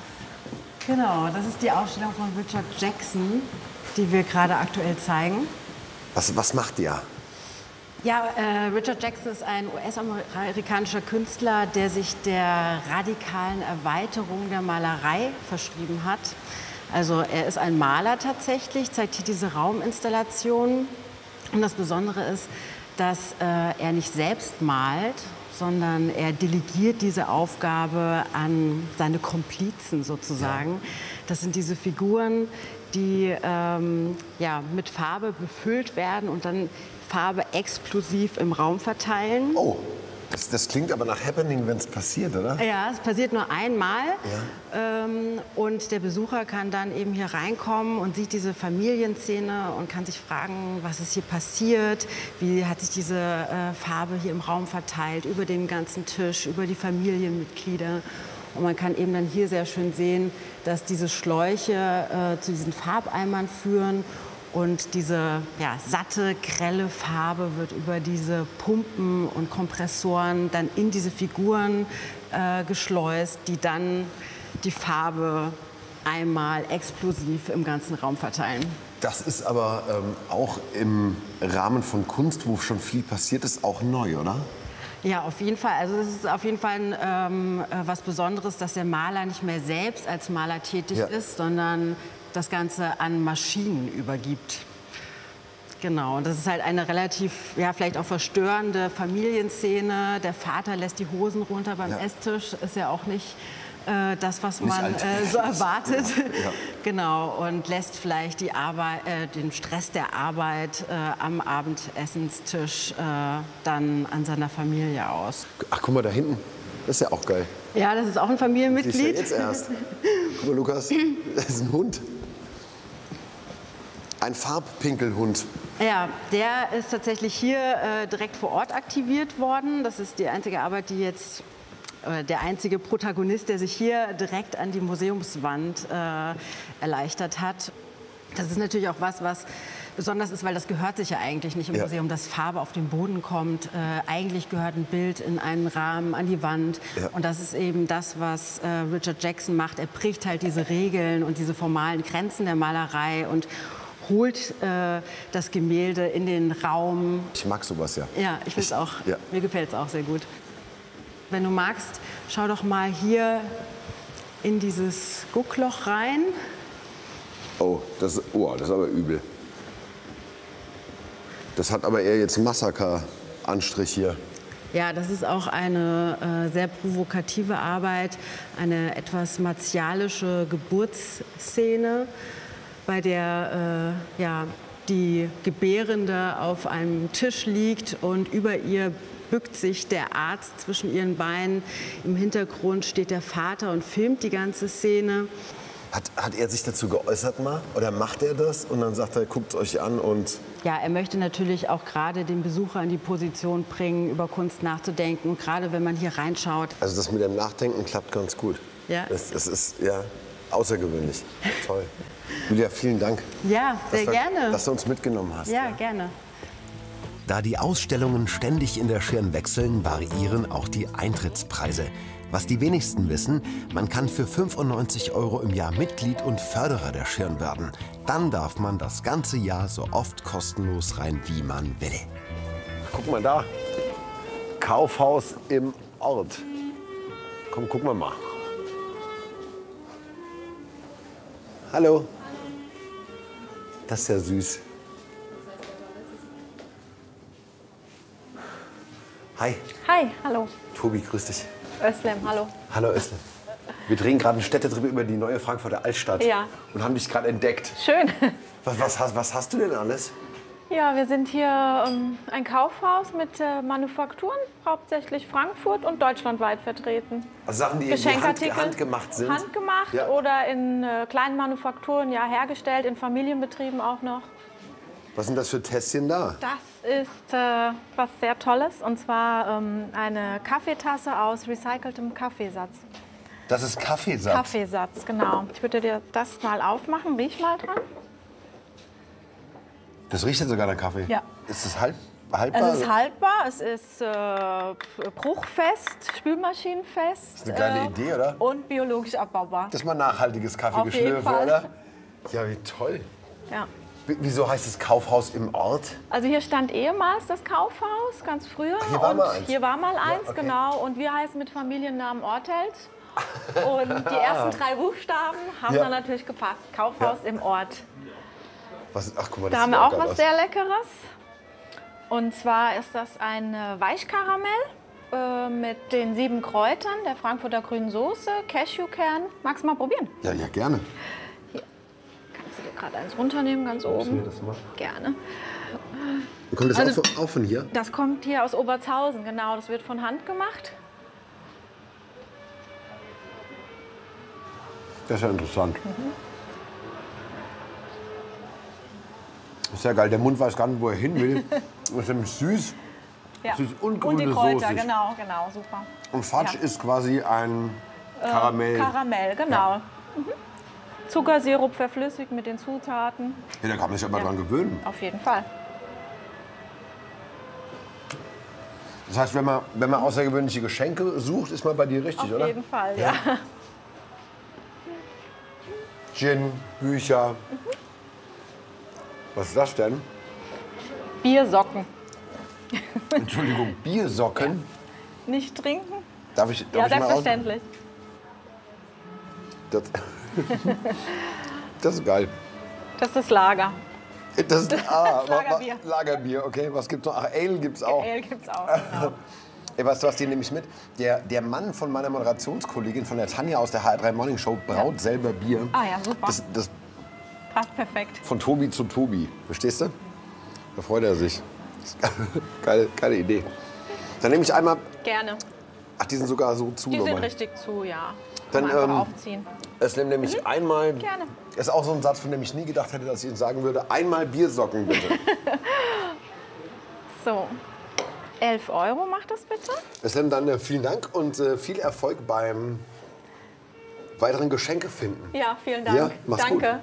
genau. Das ist die Ausstellung von Richard Jackson, die wir gerade aktuell zeigen. Was, was macht ihr? Ja, äh, Richard Jackson ist ein U S-amerikanischer Künstler, der sich der radikalen Erweiterung der Malerei verschrieben hat. Also er ist ein Maler tatsächlich, zeigt hier diese Rauminstallationen. Und das Besondere ist, dass äh, er nicht selbst malt, sondern er delegiert diese Aufgabe an seine Komplizen sozusagen. Das sind diese Figuren, die ähm, ja, mit Farbe befüllt werden und dann Farbe explosiv im Raum verteilen. Oh, das, das klingt aber nach Happening, wenn es passiert, oder? Ja, es passiert nur einmal. Ja. Ähm, und der Besucher kann dann eben hier reinkommen und sieht diese Familienszene und kann sich fragen, was ist hier passiert, wie hat sich diese äh, Farbe hier im Raum verteilt, über den ganzen Tisch, über die Familienmitglieder. Und man kann eben dann hier sehr schön sehen, dass diese Schläuche äh, zu diesen Farbeimern führen. Und diese ja, satte, grelle Farbe wird über diese Pumpen und Kompressoren dann in diese Figuren äh, geschleust, die dann die Farbe einmal explosiv im ganzen Raum verteilen. Das ist aber ähm, auch im Rahmen von Kunst, wo schon viel passiert ist, auch neu, oder? Ja, auf jeden Fall. Also es ist auf jeden Fall ähm, was Besonderes, dass der Maler nicht mehr selbst als Maler tätig Ja. ist, sondern das Ganze an Maschinen übergibt. Genau, und das ist halt eine relativ, ja, vielleicht auch verstörende Familienszene. Der Vater lässt die Hosen runter beim Ja. Esstisch, ist ja auch nicht äh, das, was Nicht man alltäglich. äh, so erwartet. Ja. Genau, und lässt vielleicht die Arbeit, äh, den Stress der Arbeit äh, am Abendessenstisch äh, dann an seiner Familie aus. Ach, guck mal, da hinten. Das ist ja auch geil. Ja, das ist auch ein Siehst du Familienmitglied. jetzt erst. Guck mal, Lukas, das ist ein Hund. Ein Farbpinkelhund. Ja, der ist tatsächlich hier äh, direkt vor Ort aktiviert worden. Das ist die einzige Arbeit, die jetzt, äh, der einzige Protagonist, der sich hier direkt an die Museumswand äh, erleichtert hat. Das ist natürlich auch was, was besonders ist, weil das gehört sich ja eigentlich nicht im Ja. Museum, dass Farbe auf den Boden kommt. Äh, eigentlich gehört ein Bild in einen Rahmen, an die Wand. Ja. Und das ist eben das, was äh, Richard Jackson macht. Er bricht halt diese Regeln und diese formalen Grenzen der Malerei und holt äh, das Gemälde in den Raum. Ich mag sowas, ja. Ja, ich finde es auch. Ja. Mir gefällt es auch sehr gut. Wenn du magst, schau doch mal hier in dieses Guckloch rein. Oh, das, oh, das ist aber übel. Das hat aber eher jetzt einen Massaker-Anstrich hier. Ja, das ist auch eine äh, sehr provokative Arbeit, eine etwas martialische Geburtsszene, bei der äh, ja, die Gebärende auf einem Tisch liegt und über ihr bückt sich der Arzt zwischen ihren Beinen. Im Hintergrund steht der Vater und filmt die ganze Szene. Hat, hat er sich dazu geäußert mal? Oder macht er das? Und dann sagt er, guckt es euch an und... Ja, er möchte natürlich auch gerade den Besucher in die Position bringen, über Kunst nachzudenken. Gerade wenn man hier reinschaut. Also das mit dem Nachdenken klappt ganz gut. Ja. Das, das ist ja außergewöhnlich. Toll. Julia, vielen Dank. Ja, sehr dass gerne. Du, dass du uns mitgenommen hast. Ja, gerne. Da die Ausstellungen ständig in der Schirn wechseln, variieren auch die Eintrittspreise. Was die wenigsten wissen, man kann für fünfundneunzig Euro im Jahr Mitglied und Förderer der Schirn werden. Dann darf man das ganze Jahr so oft kostenlos rein, wie man will. Guck mal da. Kaufhaus im Ort. Komm, gucken wir mal. Hallo. Das ist ja süß. Hi. Hi, hallo. Tobi, grüß dich. Özlem, hallo. Hallo Özlem. Wir drehen gerade einen Städtetrip über die neue Frankfurter Altstadt. Ja. Und haben dich gerade entdeckt. Schön. Was, was, hast, was hast du denn alles? Ja, wir sind hier ähm, ein Kaufhaus mit äh, Manufakturen, hauptsächlich Frankfurt und deutschlandweit vertreten. Also Sachen, die, die hand, handgemacht sind? Handgemacht ja. oder in äh, kleinen Manufakturen, ja, hergestellt, in Familienbetrieben auch noch. Was sind das für Tässchen da? Das ist äh, was sehr Tolles, und zwar ähm, eine Kaffeetasse aus recyceltem Kaffeesatz. Das ist Kaffeesatz? Kaffeesatz, genau. Ich würde dir das mal aufmachen. Riech mal dran. Das riecht ja sogar nach Kaffee? Ja. Ist das halb, haltbar? Es ist haltbar, es ist äh, bruchfest, spülmaschinenfest. Das ist eine geile äh, Idee, oder? Und biologisch abbaubar. Das ist mal nachhaltiges Auf jeden Kaffeegeschlürfe, Fall. oder? Ja, wie toll. Ja. W- Wieso heißt es Kaufhaus im Ort? Also hier stand ehemals das Kaufhaus, ganz früher. Ach, hier war und mal eins. Hier war mal eins, okay. genau. Und wir heißen mit Familiennamen Ortelt. Und die ersten drei Buchstaben haben Ja. dann natürlich gepasst. Kaufhaus Ja. im Ort. Was, ach, guck mal, das Da haben sieht wir auch geil was aus. sehr Leckeres. Und zwar ist das ein äh, Weichkaramell äh, mit den sieben Kräutern, der Frankfurter grünen Soße, Cashewkern. Magst du mal probieren? Ja, ja, gerne. Kannst du dir gerade eins runternehmen, ganz oben? Das mal. Gerne. Und kommt das Also- auch, von, auch von hier? Das kommt hier aus Obertshausen, genau. Das wird von Hand gemacht. Das ist ja interessant. Mhm. Das ist ja geil. Der Mund weiß gar nicht, wo er hin will. Das ist nämlich süß. Ja. Süß und Und die grüne Kräuter, Soße. genau, genau, super. Und Fatsch Ja. ist quasi ein Äh, Karamell. Karamell, genau. Mhm. Zuckersirup verflüssigt mit den Zutaten. Ja, da kann man sich aber Ja. dran gewöhnen. Auf jeden Fall. Das heißt, wenn man, wenn man außergewöhnliche Geschenke sucht, ist man bei dir richtig, Auf oder? jeden Fall, ja. Gin, Bücher. Mhm. Was ist das denn? Biersocken. Entschuldigung, Biersocken? Nicht trinken? Darf ich, darf Ja, ich mal aus- selbstverständlich. Das, das ist geil. Das ist das Lager. Das, ist, ah, Das Lagerbier. wa- wa- Lagerbier, okay. Was gibt's noch? Ach, Ale gibt's auch. Ale gibt's auch, genau. Ey, weißt du was, den nehme ich mit. Der, der Mann von meiner Moderationskollegin, von der Tanja aus der H R drei Morning Show, braut Ja. selber Bier. Ah ja, super. Das, das Passt perfekt. von Tobi zu Tobi. Verstehst du? Da freut er sich. Geile, geile Idee. Dann nehme ich einmal. Gerne. Ach, die sind sogar so zu. Die sind nochmal. richtig zu, ja. Dann, Kann man ähm, einfach aufziehen. Es nimmt nämlich einmal. Gerne. Ist auch so ein Satz, von dem ich nie gedacht hätte, dass ich ihn sagen würde. Einmal Biersocken, bitte. So. elf Euro macht das bitte. Es nimmt dann äh, vielen Dank und äh, viel Erfolg beim weiteren Geschenke finden. Ja, vielen Dank. Ja, mach's Danke. gut.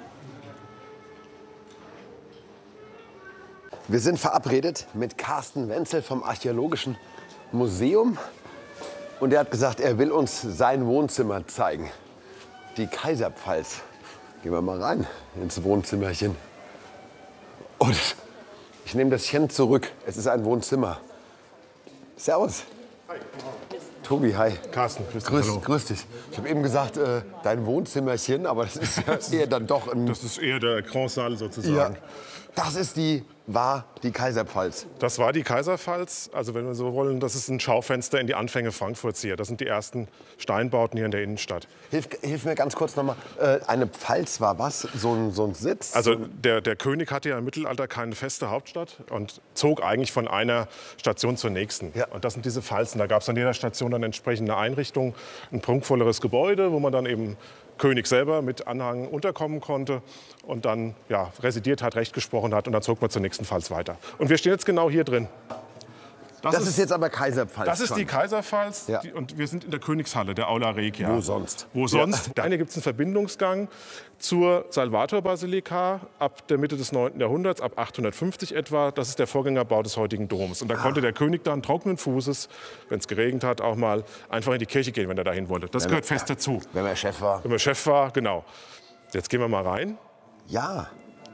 Wir sind verabredet mit Carsten Wenzel vom Archäologischen Museum. Und er hat gesagt, er will uns sein Wohnzimmer zeigen. Die Kaiserpfalz. Gehen wir mal rein ins Wohnzimmerchen. Und ich nehme das Chen zurück. Es ist ein Wohnzimmer. Servus. Hi. Tobi, hi. Carsten, grüß dich. Grüß, Hallo. grüß dich. Ich habe eben gesagt, äh, dein Wohnzimmerchen, aber das ist ja eher dann doch ein... Das ist eher der Grand Saal sozusagen. Ja, das ist die, war die Kaiserpfalz. Das war die Kaiserpfalz. Also wenn wir so wollen, das ist ein Schaufenster in die Anfänge Frankfurts hier. Das sind die ersten Steinbauten hier in der Innenstadt. Hilf, hilf mir ganz kurz nochmal. Äh, eine Pfalz war was? So ein, so ein Sitz? Also der, der König hatte ja im Mittelalter keine feste Hauptstadt und zog eigentlich von einer Station zur nächsten. Und das sind diese Pfalzen. Da gab es an jeder Station dann entsprechende Einrichtungen, ein prunkvolleres Gebäude, wo man dann eben König selber mit Anhang unterkommen konnte und dann ja, residiert hat, Recht gesprochen hat und dann zog man zur nächsten Pfalz weiter. Und wir stehen jetzt genau hier drin. Das, das ist, ist jetzt aber Kaiserpfalz. Das ist schon. die Kaiserpfalz Ja. die, und wir sind in der Königshalle, der Aula Regia. Wo sonst? Wo sonst? Da gibt es einen Verbindungsgang zur Salvatorbasilika ab der Mitte des neunten Jahrhunderts, ab achthundertfünfzig etwa. Das ist der Vorgängerbau des heutigen Doms. Und da ah. konnte der König dann trockenen Fußes, wenn es geregnet hat, auch mal einfach in die Kirche gehen, wenn er dahin wollte. Das wenn gehört er, fest dazu. Wenn er Chef war. Wenn er Chef war, genau. Jetzt gehen wir mal rein. Ja.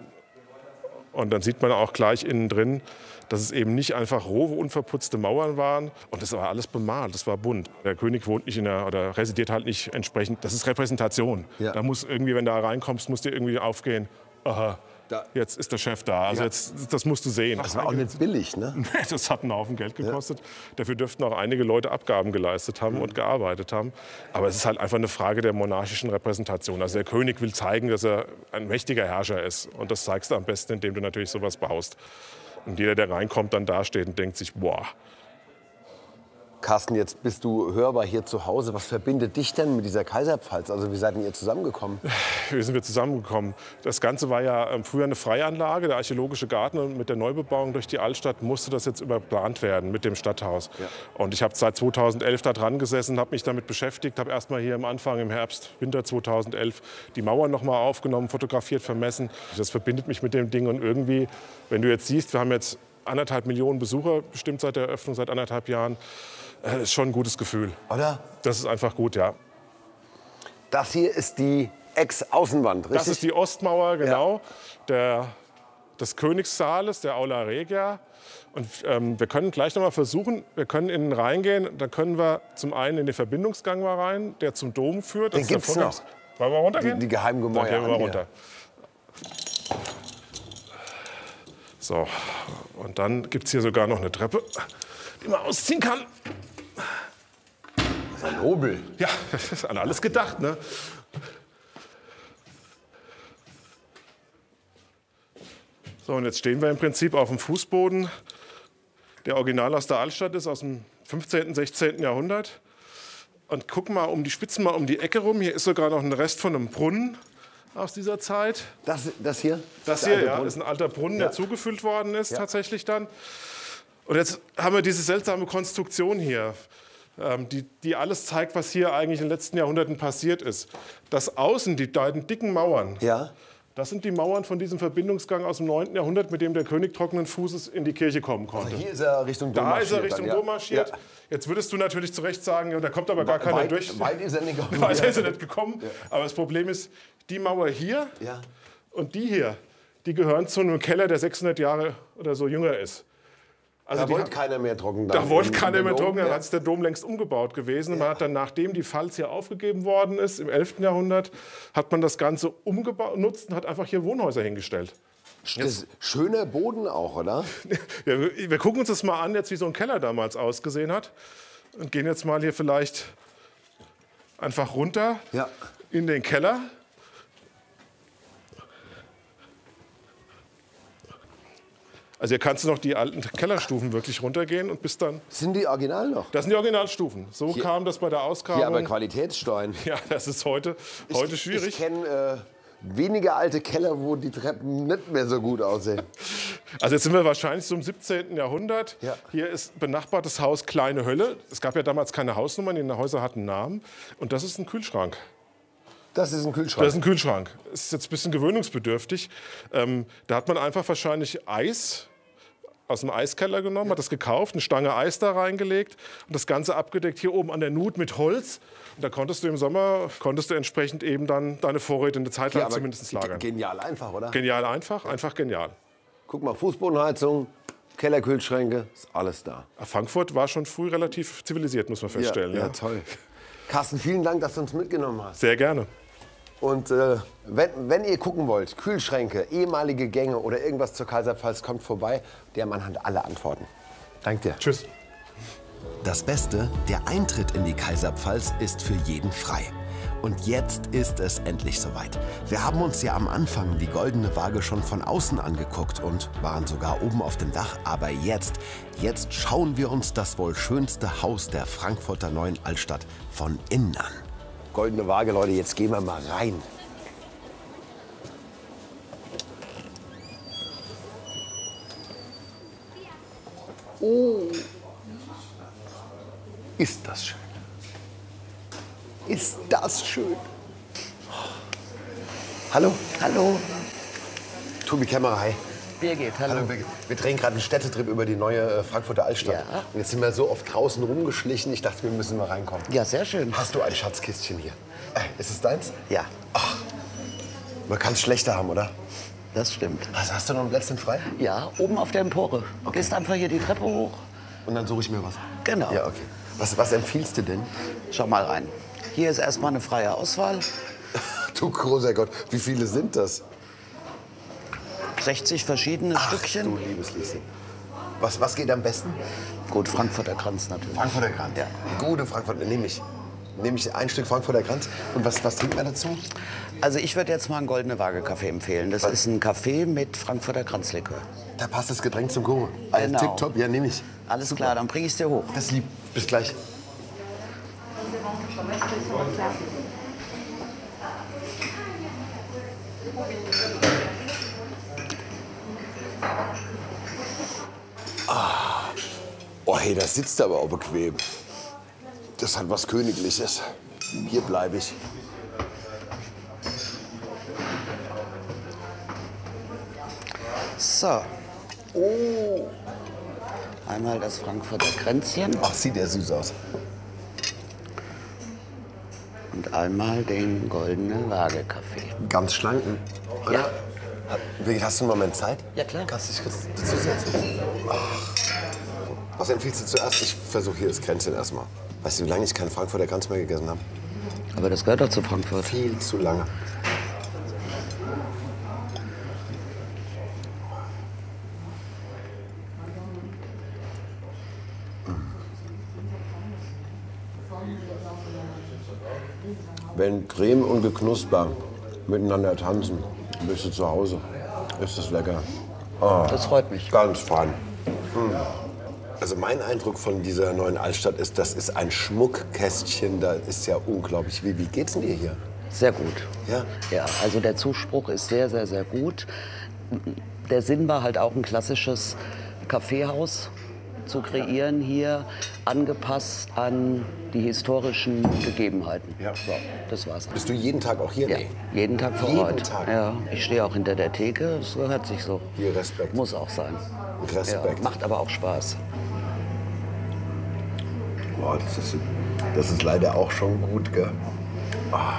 Und dann sieht man auch gleich innen drin, dass es eben nicht einfach rohe, unverputzte Mauern waren. Und das war alles bemalt, das war bunt. Der König wohnt nicht in der, oder residiert halt nicht entsprechend. Das ist Repräsentation. Ja. Da muss irgendwie, wenn du da reinkommst, muss dir irgendwie aufgehen, aha, da. Jetzt ist der Chef da. Also ja. jetzt, das musst du sehen. Das war auch nicht billig, ne? Das hat einen Haufen Geld gekostet. Ja. Dafür dürften auch einige Leute Abgaben geleistet haben mhm. und gearbeitet haben. Aber es ist halt einfach eine Frage der monarchischen Repräsentation. Also der König will zeigen, dass er ein mächtiger Herrscher ist. Und das zeigst du am besten, indem du natürlich sowas baust. Und jeder, der reinkommt, dann dasteht und denkt sich, boah. Carsten, jetzt bist du hörbar hier zu Hause. Was verbindet dich denn mit dieser Kaiserpfalz? Also wie seid ihr zusammengekommen? Wie sind wir zusammengekommen? Das Ganze war ja früher eine Freianlage, der archäologische Garten. Und mit der Neubebauung durch die Altstadt musste das jetzt überplant werden mit dem Stadthaus. Ja. Und ich habe seit zweitausendelf da dran gesessen, habe mich damit beschäftigt, habe erst mal hier am Anfang im Herbst, Winter zweitausendelf die Mauern noch mal aufgenommen, fotografiert, vermessen. Das verbindet mich mit dem Ding. Und irgendwie, wenn du jetzt siehst, wir haben jetzt anderthalb Millionen Besucher bestimmt seit der Eröffnung, seit anderthalb Jahren. Das ist schon ein gutes Gefühl. Oder? Das ist einfach gut, ja. Das hier ist die Ex-Außenwand, richtig? Das ist die Ostmauer, genau, ja. der, des Königssaales, der Aula Regia. Und ähm, wir können gleich noch mal versuchen, wir können innen reingehen. Da können wir zum einen in den Verbindungsgang mal rein, der zum Dom führt. Den gibt's noch. Wollen wir runtergehen? Die, die geheimen Gemäuer. Dann gehen wir mal runter. So, und dann gibt es hier sogar noch eine Treppe, die man ausziehen kann. Das ist ein Hobel. Ja, das ist an alles gedacht, ne? So, und jetzt stehen wir im Prinzip auf dem Fußboden, der original aus der Altstadt ist, aus dem fünfzehnten, sechzehnten Jahrhundert. Und gucken mal um die Spitzen mal um die Ecke rum. Hier ist sogar noch ein Rest von einem Brunnen aus dieser Zeit. Das, das hier? Das, das hier, ja, ist ein alter Brunnen, ja. der zugefüllt worden ist, ja. tatsächlich dann. Und jetzt haben wir diese seltsame Konstruktion hier, ähm, die, die alles zeigt, was hier eigentlich in den letzten Jahrhunderten passiert ist. Das Außen, die beiden dicken Mauern, ja. das sind die Mauern von diesem Verbindungsgang aus dem neunten Jahrhundert, mit dem der König trockenen Fußes in die Kirche kommen konnte. Also hier ist er Richtung Dom da marschiert. Da ist er Richtung dann, Dom marschiert. Ja. Jetzt würdest du natürlich zu Recht sagen, ja, da kommt aber gar keiner weit, durch. Weit ist er nicht gekommen. Weit ist er nicht gekommen. Ja. Aber das Problem ist, die Mauer hier ja. und die hier, die gehören zu einem Keller, der sechshundert Jahre oder so jünger ist. Also da wollte keiner mehr trocken. Da wollte keiner mehr trocken, da ist der Dom längst umgebaut gewesen. Ja. Man hat dann, nachdem die Pfalz hier aufgegeben worden ist, im elften Jahrhundert, hat man das Ganze umgenutzt und hat einfach hier Wohnhäuser hingestellt. Jetzt. Schöner Boden auch, oder? Ja, wir, wir gucken uns das mal an, jetzt, wie so ein Keller damals ausgesehen hat. Und gehen jetzt mal hier vielleicht einfach runter ja. in den Keller. Also hier kannst du noch die alten Kellerstufen wirklich runtergehen und bis dann... Sind die original noch? Das sind die Originalstufen. So hier, kam das bei der Ausgrabung. Ja, aber Qualitätsstein. Ja, das ist heute, heute ich, schwierig. Ich kenne äh, wenige alte Keller, wo die Treppen nicht mehr so gut aussehen. Also jetzt sind wir wahrscheinlich so im siebzehnten Jahrhundert. Ja. Hier ist benachbartes Haus Kleine Hölle. Es gab ja damals keine Hausnummern, die Häuser hatten Namen. Und das ist ein Kühlschrank. Das ist ein Kühlschrank? Das ist ein Kühlschrank. Das ist jetzt ein bisschen gewöhnungsbedürftig. Ähm, da hat man einfach wahrscheinlich Eis aus dem Eiskeller genommen, hat das gekauft, eine Stange Eis da reingelegt und das Ganze abgedeckt hier oben an der Nut mit Holz. Und da konntest du im Sommer konntest du entsprechend eben dann deine Vorräte eine Zeit lang ja, zumindest lagern. Genial einfach, oder? Genial einfach, einfach genial. Guck mal, Fußbodenheizung, Kellerkühlschränke, ist alles da. Frankfurt war schon früh relativ zivilisiert, muss man feststellen. Ja, ja, ja. toll. Carsten, vielen Dank, dass du uns mitgenommen hast. Sehr gerne. Und äh, wenn, wenn ihr gucken wollt, Kühlschränke, ehemalige Gänge oder irgendwas zur Kaiserpfalz, kommt vorbei. Der Mann hat alle Antworten. Danke dir. Tschüss. Das Beste, der Eintritt in die Kaiserpfalz ist für jeden frei. Und jetzt ist es endlich soweit. Wir haben uns ja am Anfang die Goldene Waage schon von außen angeguckt und waren sogar oben auf dem Dach. Aber jetzt, jetzt schauen wir uns das wohl schönste Haus der Frankfurter Neuen Altstadt von innen an. Goldene Waage, Leute, jetzt gehen wir mal rein. Oh. Ist das schön. Ist das schön. Hallo. Hallo. Tobi Kämmerer, hi. Birgit, hallo. Hallo Birgit. Wir drehen gerade einen Städtetrip über die neue äh, Frankfurter Altstadt. Ja. Und jetzt sind wir so oft draußen rumgeschlichen, ich dachte, wir müssen mal reinkommen. Ja, sehr schön. Hast du ein Schatzkistchen hier? Äh, ist es deins? Ja. Ach, man kann es schlechter haben, oder? Das stimmt. Also hast du noch ein Plätzchen frei? Ja, oben auf der Empore. Okay. Gehst einfach hier die Treppe hoch. Und dann suche ich mir was? Genau. Ja, okay. Was, was empfiehlst du denn? Schau mal rein. Hier ist erstmal eine freie Auswahl. Du großer Gott, wie viele sind das? sechzig verschiedene Ach, Stückchen. Du liebes Lieschen. Was, was geht am besten? Gut, Frankfurter Kranz natürlich. Frankfurter Kranz? Ja. Die gute Frankfurter, nehme ich. Nehme ich ein Stück Frankfurter Kranz. Und was, was trinkt man dazu? Also ich würde jetzt mal einen Goldene Waage Kaffee empfehlen. Das was? ist ein Kaffee mit Frankfurter Kranzlikör. Da passt das Getränk zum Kuchen. Also genau. Tipptopp, ja, nehme ich. Alles Super. Klar, dann bringe ich es dir hoch. Das ist lieb. Bis gleich. Ah. Oh, hey, das sitzt aber auch bequem. Das hat was Königliches. Hier bleibe ich. So. Oh. Einmal das Frankfurter Kränzchen. Ach, sieht ja süß aus. Und einmal den Goldene Waage Kaffee. Ganz schlanken. Oder? Ja. Hast du einen Moment Zeit? Ja, klar. Kannst du dich kurz dazu setzen? Ach. Was empfiehlst du zuerst? Ich versuche hier das Kränzchen erstmal. Weißt du, wie lange ich keinen Frankfurter Kranz mehr gegessen habe? Aber das gehört doch zu Frankfurt. Viel zu lange. Wenn Creme und Geknusper miteinander tanzen, bist du zu Hause. Ist das lecker. Oh, das freut mich. Ganz fein. Hm. Also mein Eindruck von dieser neuen Altstadt ist, das ist ein Schmuckkästchen. Da ist ja unglaublich. Wie, wie geht's denn dir hier? Sehr gut. Ja? Ja, also der Zuspruch ist sehr, sehr, sehr gut. Der Sinn war halt auch ein klassisches Kaffeehaus zu kreieren hier, angepasst an die historischen Gegebenheiten. Ja. So, das war's. Bist du jeden Tag auch hier? Ja, Nee. jeden Tag vor Jeden Ort. Tag? Ja, ich stehe auch hinter der Theke, das gehört sich so. Hier, Respekt. Muss auch sein. Respekt. Ja, macht aber auch Spaß. Boah, das ist, das ist leider auch schon gut, gell? Ah.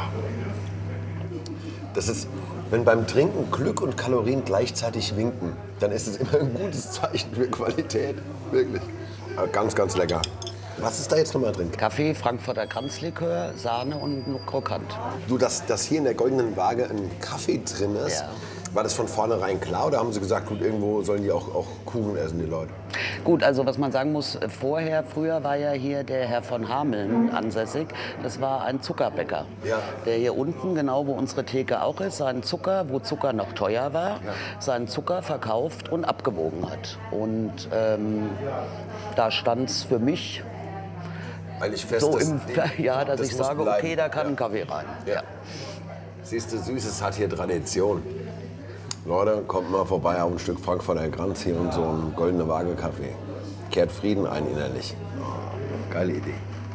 Das ist, wenn beim Trinken Glück und Kalorien gleichzeitig winken, dann ist es immer ein gutes Zeichen für Qualität. Wirklich. Aber ganz, ganz lecker. Was ist da jetzt nochmal drin? Kaffee, Frankfurter Kranzlikör, Sahne und Krokant. Du, dass, dass hier in der Goldenen Waage ein Kaffee drin ist, Ja. war das von vornherein klar oder haben sie gesagt, gut, irgendwo sollen die auch, auch Kuchen essen, die Leute? Gut, also was man sagen muss, vorher, früher war ja hier der Herr von Hameln ansässig. Das war ein Zuckerbäcker, Ja. der hier unten, genau wo unsere Theke auch ist, seinen Zucker, wo Zucker noch teuer war, Ja. seinen Zucker verkauft und abgewogen hat. Und ähm, da stand es für mich Eigentlich fest, so das- im, ja, dass das ich muss sage, bleiben. okay, da kann Ja. ein Kaffee rein. Ja. Siehst du, Süßes hat hier Tradition. Leute, kommt mal vorbei auf ein Stück Frankfurter Kranz hier und so ein Goldene Waage Kaffee. Kehrt Frieden ein innerlich. Oh, geile Idee.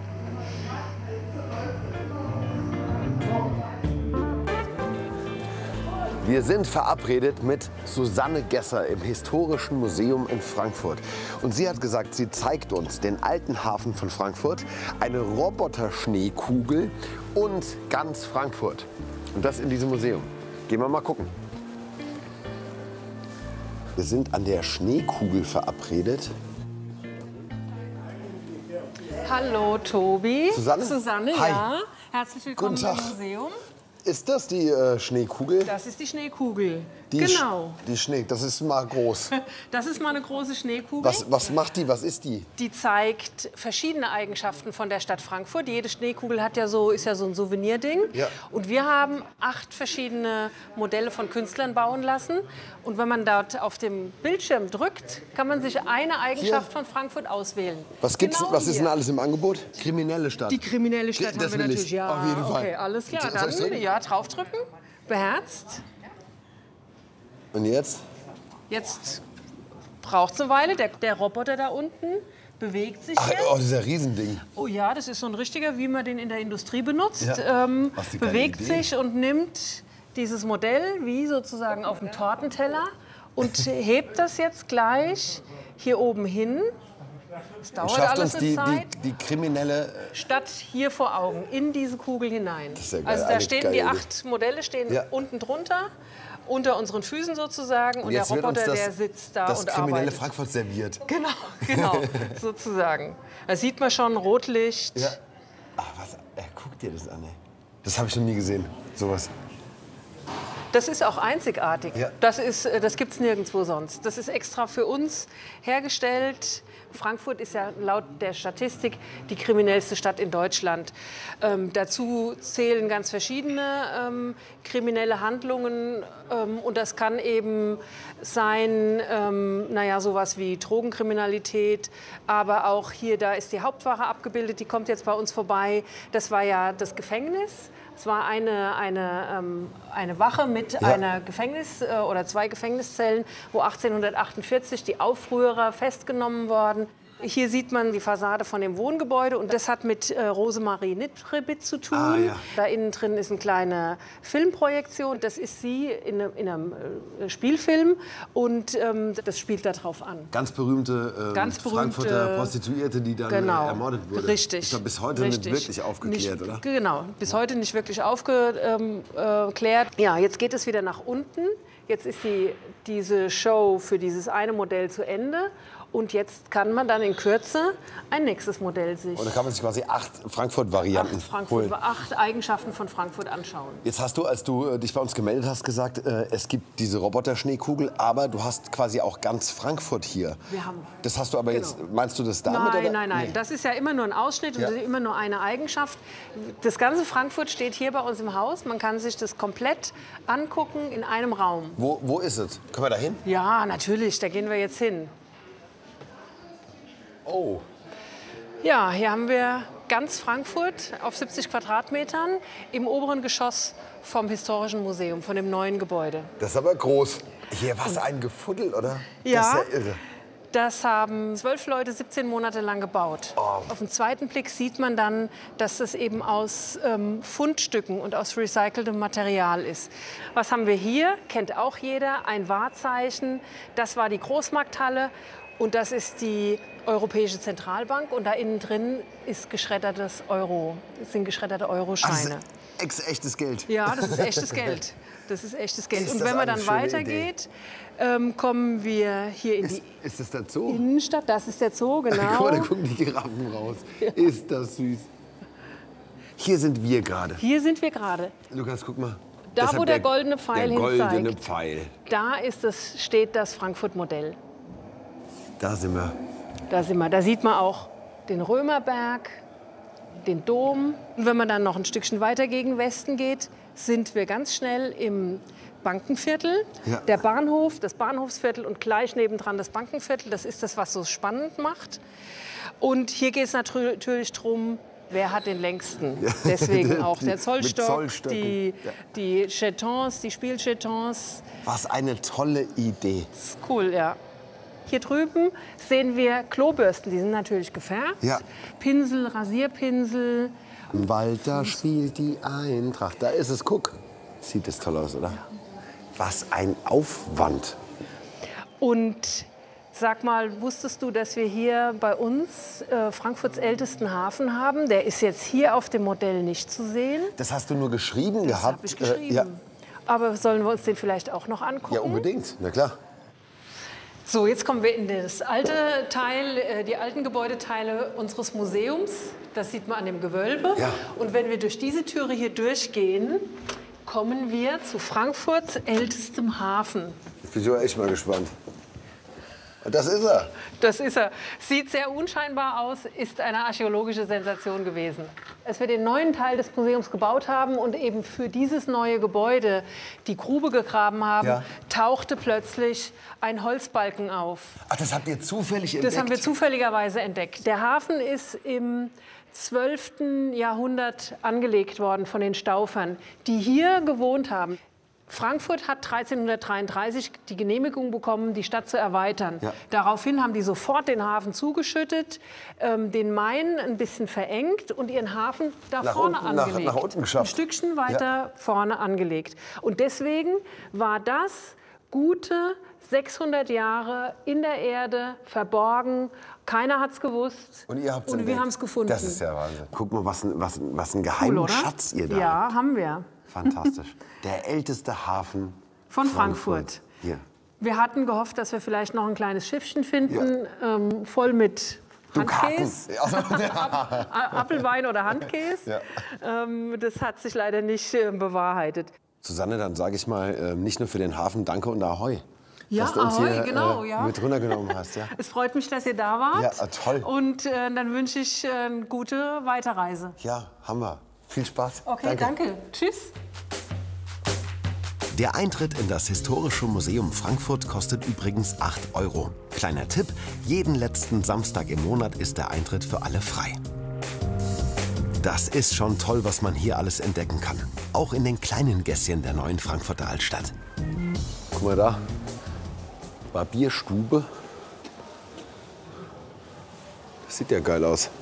Wir sind verabredet mit Susanne Gesser im Historischen Museum in Frankfurt. Und sie hat gesagt, sie zeigt uns den alten Hafen von Frankfurt, eine Roboterschneekugel und ganz Frankfurt. Und das in diesem Museum. Gehen wir mal gucken. Wir sind an der Schneekugel verabredet. Hallo Tobi. Susanne? Susanne, Hi. ja. Herzlich willkommen Guten Tag. im Museum. Ist das die äh, Schneekugel? Das ist die Schneekugel. Die Genau. Sch die Schnee, das ist mal groß. Das ist mal eine große Schneekugel. Was, was macht die? Was ist die? Die zeigt verschiedene Eigenschaften von der Stadt Frankfurt. Jede Schneekugel hat ja so, ist ja so ein Souvenirding. Ja. Und wir haben acht verschiedene Modelle von Künstlern bauen lassen. Und wenn man dort auf dem Bildschirm drückt, kann man sich eine Eigenschaft Hier. von Frankfurt auswählen. Was, gibt's, Genau was ist hier. denn alles im Angebot? Kriminelle Stadt. Die kriminelle Stadt Das haben wir will ich. natürlich. Ja, Auf jeden Fall. okay, alles klar. Soll ich's Dann drücken? ja, draufdrücken. Beherzt. Und jetzt? Jetzt braucht es eine Weile. Der, der Roboter da unten bewegt sich Ach, jetzt. oh, dieser Riesending. Oh ja, das ist so ein richtiger, wie man den in der Industrie benutzt. Ja. Ähm, Was eine geile bewegt Idee. sich und nimmt dieses Modell wie sozusagen auf dem Tortenteller und hebt das jetzt gleich hier oben hin. Das dauert Schafft alles uns eine die, Zeit. die, die kriminelle... Statt hier vor Augen, in diese Kugel hinein. Das ist ja geil. Also da Eine stehen geile die Idee. acht Modelle stehen Ja. unten drunter, unter unseren Füßen sozusagen. Und, Und der jetzt wird uns Roboter, das, der sitzt da das und kriminelle arbeitet. Frankfurt serviert. Genau, genau, sozusagen. Da sieht man schon Rotlicht. Ja. Ach, was, äh, guck dir das an, ey. Das habe ich noch nie gesehen, sowas. Das ist auch einzigartig. Ja. Das, ist, äh, das gibt es nirgendwo sonst. Das ist extra für uns hergestellt. Frankfurt ist ja laut der Statistik die kriminellste Stadt in Deutschland. Ähm, dazu zählen ganz verschiedene ähm, kriminelle Handlungen. Ähm, und das kann eben sein, ähm, naja, sowas wie Drogenkriminalität. Aber auch hier, da ist die Hauptwache abgebildet, die kommt jetzt bei uns vorbei. Das war ja das Gefängnis. Es war eine, eine, ähm, eine Wache mit Ja. einer Gefängnis- äh, oder zwei Gefängniszellen, wo achtzehnhundertachtundvierzig die Aufrührer festgenommen wurden. Hier sieht man die Fassade von dem Wohngebäude und das hat mit äh, Rosemarie Nittrebit zu tun. Ah, ja. Da innen drin ist eine kleine Filmprojektion. Das ist sie in, einem- in einem äh, Spielfilm und ähm, das spielt darauf an. Ganz berühmte, ähm, Ganz berühmte Frankfurter Prostituierte, die dann genau, äh, ermordet wurde. Richtig. Ich glaube, bis heute richtig. nicht wirklich aufgeklärt, nicht, oder? Genau, bis heute nicht wirklich aufgeklärt. Ja, jetzt geht es wieder nach unten. Jetzt ist die, diese Show für dieses eine Modell zu Ende. Und jetzt kann man dann in Kürze ein nächstes Modell sich, Und da kann man sich quasi acht Frankfurt-Varianten acht, Frankfurt, holen. acht Eigenschaften von Frankfurt anschauen. Jetzt hast du, als du äh, dich bei uns gemeldet hast, gesagt, äh, es gibt diese Roboter-Schneekugel, aber du hast quasi auch ganz Frankfurt hier. Wir haben Das hast du aber Genau. jetzt, meinst du das damit? Nein, oder? nein, nein. Nee. Das ist ja immer nur ein Ausschnitt und Ja. das ist immer nur eine Eigenschaft. Das ganze Frankfurt steht hier bei uns im Haus. Man kann sich das komplett angucken in einem Raum. Wo, wo ist es? Können wir da hin? Ja, natürlich, da gehen wir jetzt hin. Oh. Ja, hier haben wir ganz Frankfurt auf siebzig Quadratmetern im oberen Geschoss vom Historischen Museum, von dem neuen Gebäude. Das ist aber groß. Hier, was ein Gefuddel, oder? Ja. Das ist ja irre. Das haben zwölf Leute siebzehn Monate lang gebaut. Auf den zweiten Blick sieht man dann, dass das eben aus ähm, Fundstücken und aus recyceltem Material ist. Was haben wir hier? Kennt auch jeder. Ein Wahrzeichen. Das war die Großmarkthalle. Und das ist die Europäische Zentralbank. Und da innen drin ist geschreddertes Euro, sind geschredderte Euroscheine. Also, ex-echtes Geld. Ja, das ist echtes Geld. Das ist echtes Geld. Ist Und das wenn man eine dann schöne weitergeht, ähm, kommen wir hier in Ist, die ist das der Zoo? Innenstadt. Das ist der Zoo, genau. Guck mal, da gucken die Giraffen raus. Ist das süß. Hier sind wir gerade. Hier sind wir gerade. Lukas, guck mal. Da, Deshalb wo der goldene Pfeil Der goldene hinzeigt. Pfeil. Da ist das, steht das Frankfurt-Modell. Da sind wir. Da sind wir. Da sieht man auch den Römerberg, den Dom. Und wenn man dann noch ein Stückchen weiter gegen Westen geht, sind wir ganz schnell im Bankenviertel. Ja. Der Bahnhof, das Bahnhofsviertel und gleich nebendran das Bankenviertel. Das ist das, was so spannend macht. Und hier geht es natürlich darum, wer hat den längsten. Ja. Deswegen auch Die- der mit Zollstock, Zollstöcken. die, Ja. die Jetons, die Spieljetons. Was eine tolle Idee. Das ist cool, ja. Hier drüben sehen wir Klobürsten, die sind natürlich gefärbt. Ja. Pinsel, Rasierpinsel. Walter spielt die Eintracht. Da ist es, guck. Sieht das toll aus, oder? Was ein Aufwand. Und sag mal, wusstest du, dass wir hier bei uns äh, Frankfurts ältesten Hafen haben? Der ist jetzt hier auf dem Modell nicht zu sehen. Das hast du nur geschrieben Das gehabt? hab ich geschrieben. Äh, ja. Aber sollen wir uns den vielleicht auch noch angucken? ja, unbedingt. Na klar. So, jetzt kommen wir in das alte Teil, äh, die alten Gebäudeteile unseres Museums. Das sieht man an dem Gewölbe. Ja. Und wenn wir durch diese Türe hier durchgehen, kommen wir zu Frankfurts ältestem Hafen. Ich bin schon echt mal gespannt. Das ist er. Das ist er. Sieht sehr unscheinbar aus, ist eine archäologische Sensation gewesen. Als wir den neuen Teil des Museums gebaut haben und eben für dieses neue Gebäude die Grube gegraben haben, ja. tauchte plötzlich ein Holzbalken auf. Ach, das habt ihr zufällig entdeckt? Das haben wir zufälligerweise entdeckt. Der Hafen ist im zwölften Jahrhundert angelegt worden von den Staufern, die hier gewohnt haben. Frankfurt hat dreizehnhundertdreiunddreißig die Genehmigung bekommen, die Stadt zu erweitern. Ja. Daraufhin haben die sofort den Hafen zugeschüttet, ähm, den Main ein bisschen verengt und ihren Hafen da nach vorne unten, angelegt. Nach, nach unten geschafft. Ein Stückchen weiter ja. vorne angelegt. Und deswegen war das gute sechshundert Jahre in der Erde verborgen. Keiner hat es gewusst. Und ihr habt es Und wir haben es gefunden. Das ist ja Wahnsinn. Guck mal, was ein, was, was ein geheimer cool, Schatz ihr da habt. Ja, haben wir. Fantastisch. Der älteste Hafen von Frankfurt. Frankfurt. Hier. Wir hatten gehofft, dass wir vielleicht noch ein kleines Schiffchen finden, ja. ähm, voll mit Handkäse, Apfelwein oder Handkäse. Ja. Ähm, das hat sich leider nicht äh, bewahrheitet. Susanne, dann sage ich mal, äh, nicht nur für den Hafen Danke und Ahoi. Ja, dass du uns Ahoi, hier, genau, äh, ja. mit runtergenommen hast. Ja. Es freut mich, dass ihr da wart. Ja, toll. Und äh, dann wünsche ich äh, eine gute Weiterreise. Ja, Hammer. Viel Spaß. Okay, danke. danke. Tschüss. Der Eintritt in das Historische Museum Frankfurt kostet übrigens acht Euro. Kleiner Tipp, jeden letzten Samstag im Monat ist der Eintritt für alle frei. Das ist schon toll, was man hier alles entdecken kann. Auch in den kleinen Gässchen der neuen Frankfurter Altstadt. Guck mal da. Barbierstube. Das sieht ja geil aus.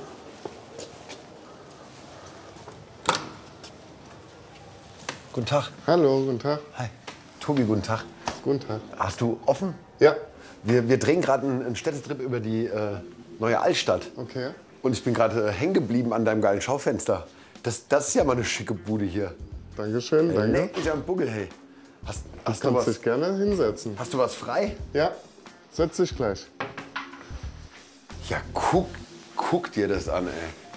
Guten Tag. Hallo, guten Tag. Hi. Tobi, guten Tag. Guten Tag. Hast du offen? Ja. Wir, wir drehen gerade einen, einen Städtetrip über die äh, neue Altstadt. Okay. Und ich bin gerade äh, hängen geblieben an deinem geilen Schaufenster. Das, das ist ja mal eine schicke Bude hier. Dankeschön, hey, danke. Leck mich am Buckel, hey. Hast, hast du du kannst was? dich gerne hinsetzen. Hast du was frei? Ja, setz dich gleich. Ja, guck, guck dir das an, ey.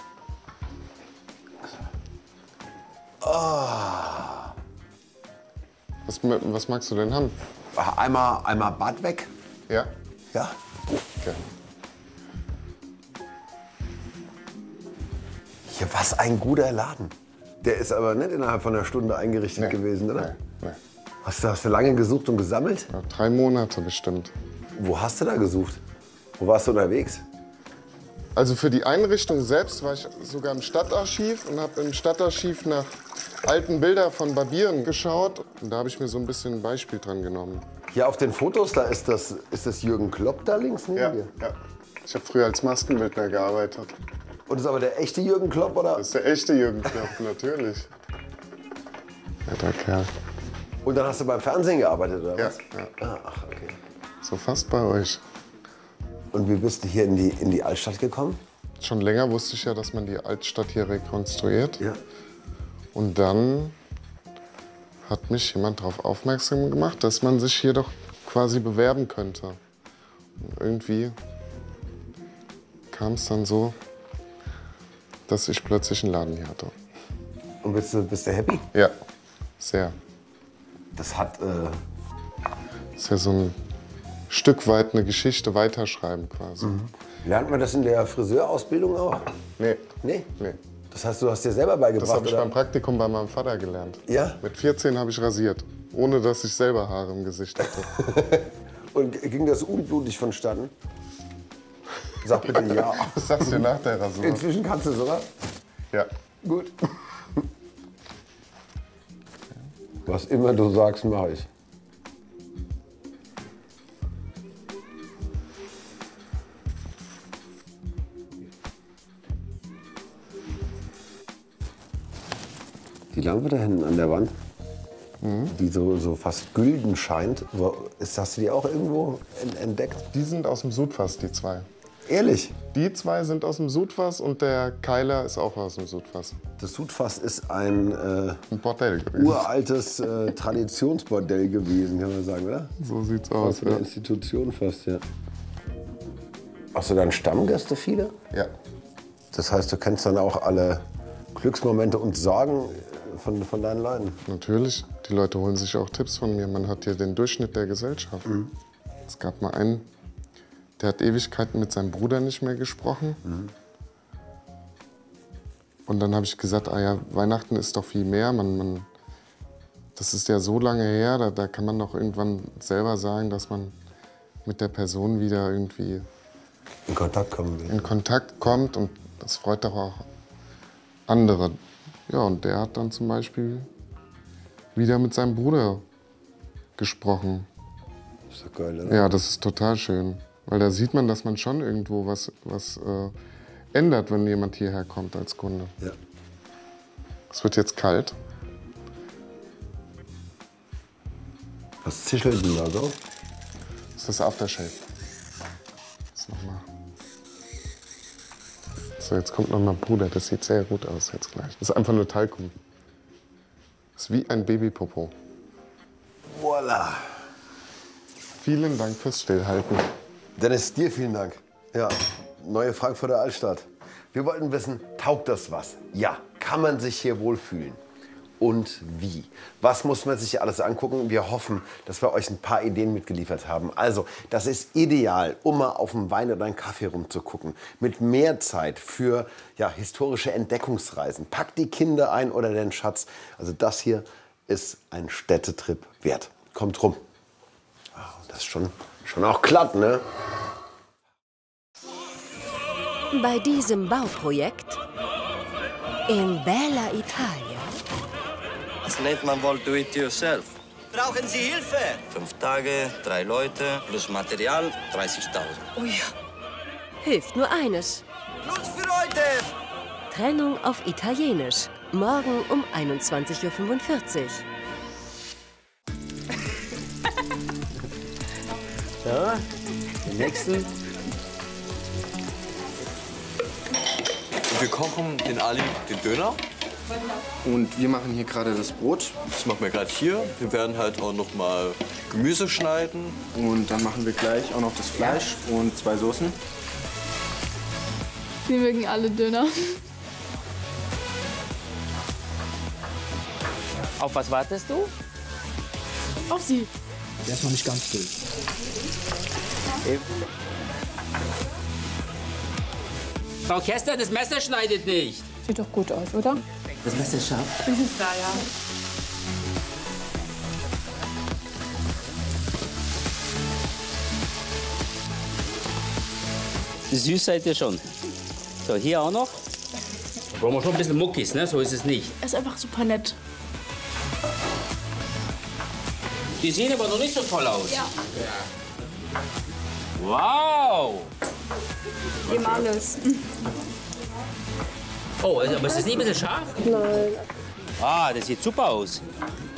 Oh. Was, was magst du denn haben? Einmal, einmal Bad weg. Ja. Ja. Okay. Ja, was ein guter Laden. Der ist aber nicht innerhalb von einer Stunde eingerichtet nee. gewesen, oder? Nee. Nee. Hast du, hast du lange gesucht und gesammelt? Ja, drei Monate bestimmt. Wo hast du da gesucht? Wo warst du unterwegs? Also für die Einrichtung selbst war ich sogar im Stadtarchiv und habe im Stadtarchiv nach alten Bildern von Barbieren geschaut. Und da habe ich mir so ein bisschen ein Beispiel dran genommen. Hier auf den Fotos, da ist das, ist das Jürgen Klopp da links neben ja, dir? Ja, ich habe früher als Maskenbildner gearbeitet. Und das ist aber der echte Jürgen Klopp, oder? Das ist der echte Jürgen Klopp, natürlich. Netter Kerl. Und dann hast du beim Fernsehen gearbeitet, oder ja, was? Ja. Ah, ach, okay. So fast bei euch. Und wie bist du hier in die, in die Altstadt gekommen? Schon länger wusste ich ja, dass man die Altstadt hier rekonstruiert. Ja. Und dann hat mich jemand darauf aufmerksam gemacht, dass man sich hier doch quasi bewerben könnte. Und irgendwie kam es dann so, dass ich plötzlich einen Laden hier hatte. Und bist du, bist du happy? Ja, sehr. Das hat... Äh das ist ja so ein Stück weit eine Geschichte weiterschreiben quasi. Mhm. Lernt man das in der Friseurausbildung auch? Nee. Nee? Nee. Das heißt, du hast dir selber beigebracht, Das habe ich oder? beim Praktikum bei meinem Vater gelernt. Ja? Mit vierzehn habe ich rasiert, ohne dass ich selber Haare im Gesicht hatte. Und ging das unblutig vonstatten? Sag bitte ja. Das sagst du nach der Rasur. Inzwischen kannst du es, oder? Ja. Gut. Was immer du sagst, mache ich. Die Lampe da hinten an der Wand, mhm. die so, so fast gülden scheint, ist, hast du die auch irgendwo entdeckt? Die sind aus dem Sudfass, die zwei. Ehrlich? Die zwei sind aus dem Sudfass und der Keiler ist auch aus dem Sudfass. Das Sudfass ist ein, äh, ein Bordell gewesen. uraltes äh, Traditionsbordell gewesen, kann man sagen, oder? So sieht's aus. Eine ja. Institution fast, ja. Hast du dann Stammgäste viele? Ja. Das heißt, du kennst dann auch alle Glücksmomente und Sorgen von, von deinen Leuten? Natürlich. Die Leute holen sich auch Tipps von mir. Man hat hier den Durchschnitt der Gesellschaft. Mhm. Es gab mal einen, der hat Ewigkeiten mit seinem Bruder nicht mehr gesprochen. Mhm. Und dann habe ich gesagt, ah ja, Weihnachten ist doch viel mehr. Man, man, das ist ja so lange her, da, da kann man doch irgendwann selber sagen, dass man mit der Person wieder irgendwie in Kontakt kommen will. In Kontakt kommt und das freut doch auch andere. Ja, und der hat dann zum Beispiel wieder mit seinem Bruder gesprochen. Ist doch geil, oder? Ja, das ist total schön. Weil da sieht man, dass man schon irgendwo was, was äh, ändert, wenn jemand hierher kommt als Kunde. Ja. Es wird jetzt kalt. Was zischelt denn da so? Das ist das Aftershave. Jetzt noch mal. So, jetzt kommt noch mal Puder. Das sieht sehr gut aus jetzt gleich. Das ist einfach nur Talkum. Das ist wie ein Babypopo. Voila. Vielen Dank fürs Stillhalten. Dennis, dir vielen Dank. Ja, neue Frankfurter Altstadt. Wir wollten wissen, taugt das was? Ja. Kann man sich hier wohlfühlen? Und wie? Was muss man sich hier alles angucken? Wir hoffen, dass wir euch ein paar Ideen mitgeliefert haben. Also, das ist ideal, um mal auf einen Wein oder einen Kaffee rumzugucken. Mit mehr Zeit für ja, historische Entdeckungsreisen. Packt die Kinder ein oder den Schatz. Also das hier ist ein Städtetrip wert. Kommt rum. Oh, das ist schon, schon auch glatt, ne? Bei diesem Bauprojekt in Bella Italia. Das nennt man wohl do it yourself. Brauchen Sie Hilfe? Fünf Tage, drei Leute, plus Material, dreißigtausend. Oh ja. Hilft nur eines. Plus für heute. Trennung auf Italienisch. Morgen um einundzwanzig Uhr fünfundvierzig. So, den nächsten. Und wir kochen den Ali den Döner. Und wir machen hier gerade das Brot. Das machen wir gerade hier. Wir werden halt auch noch mal Gemüse schneiden. Und dann machen wir gleich auch noch das Fleisch und zwei Soßen. Wir mögen alle Döner. Auf was wartest du? Auf Sie. Der ist noch nicht ganz durch. Frau Kester, das Messer schneidet nicht. Sieht doch gut aus, oder? Das Messer ist scharf. Das ist da, ja. Süß seid ihr schon. So, hier auch noch. Brauchen wir schon ein bisschen Muckis, ne? So ist es nicht. Er ist einfach super nett. Die sehen aber noch nicht so toll aus. Ja. Wow! Eben alles. Oh, aber ist das nicht ein bisschen scharf? Nein. Ah, das sieht super aus.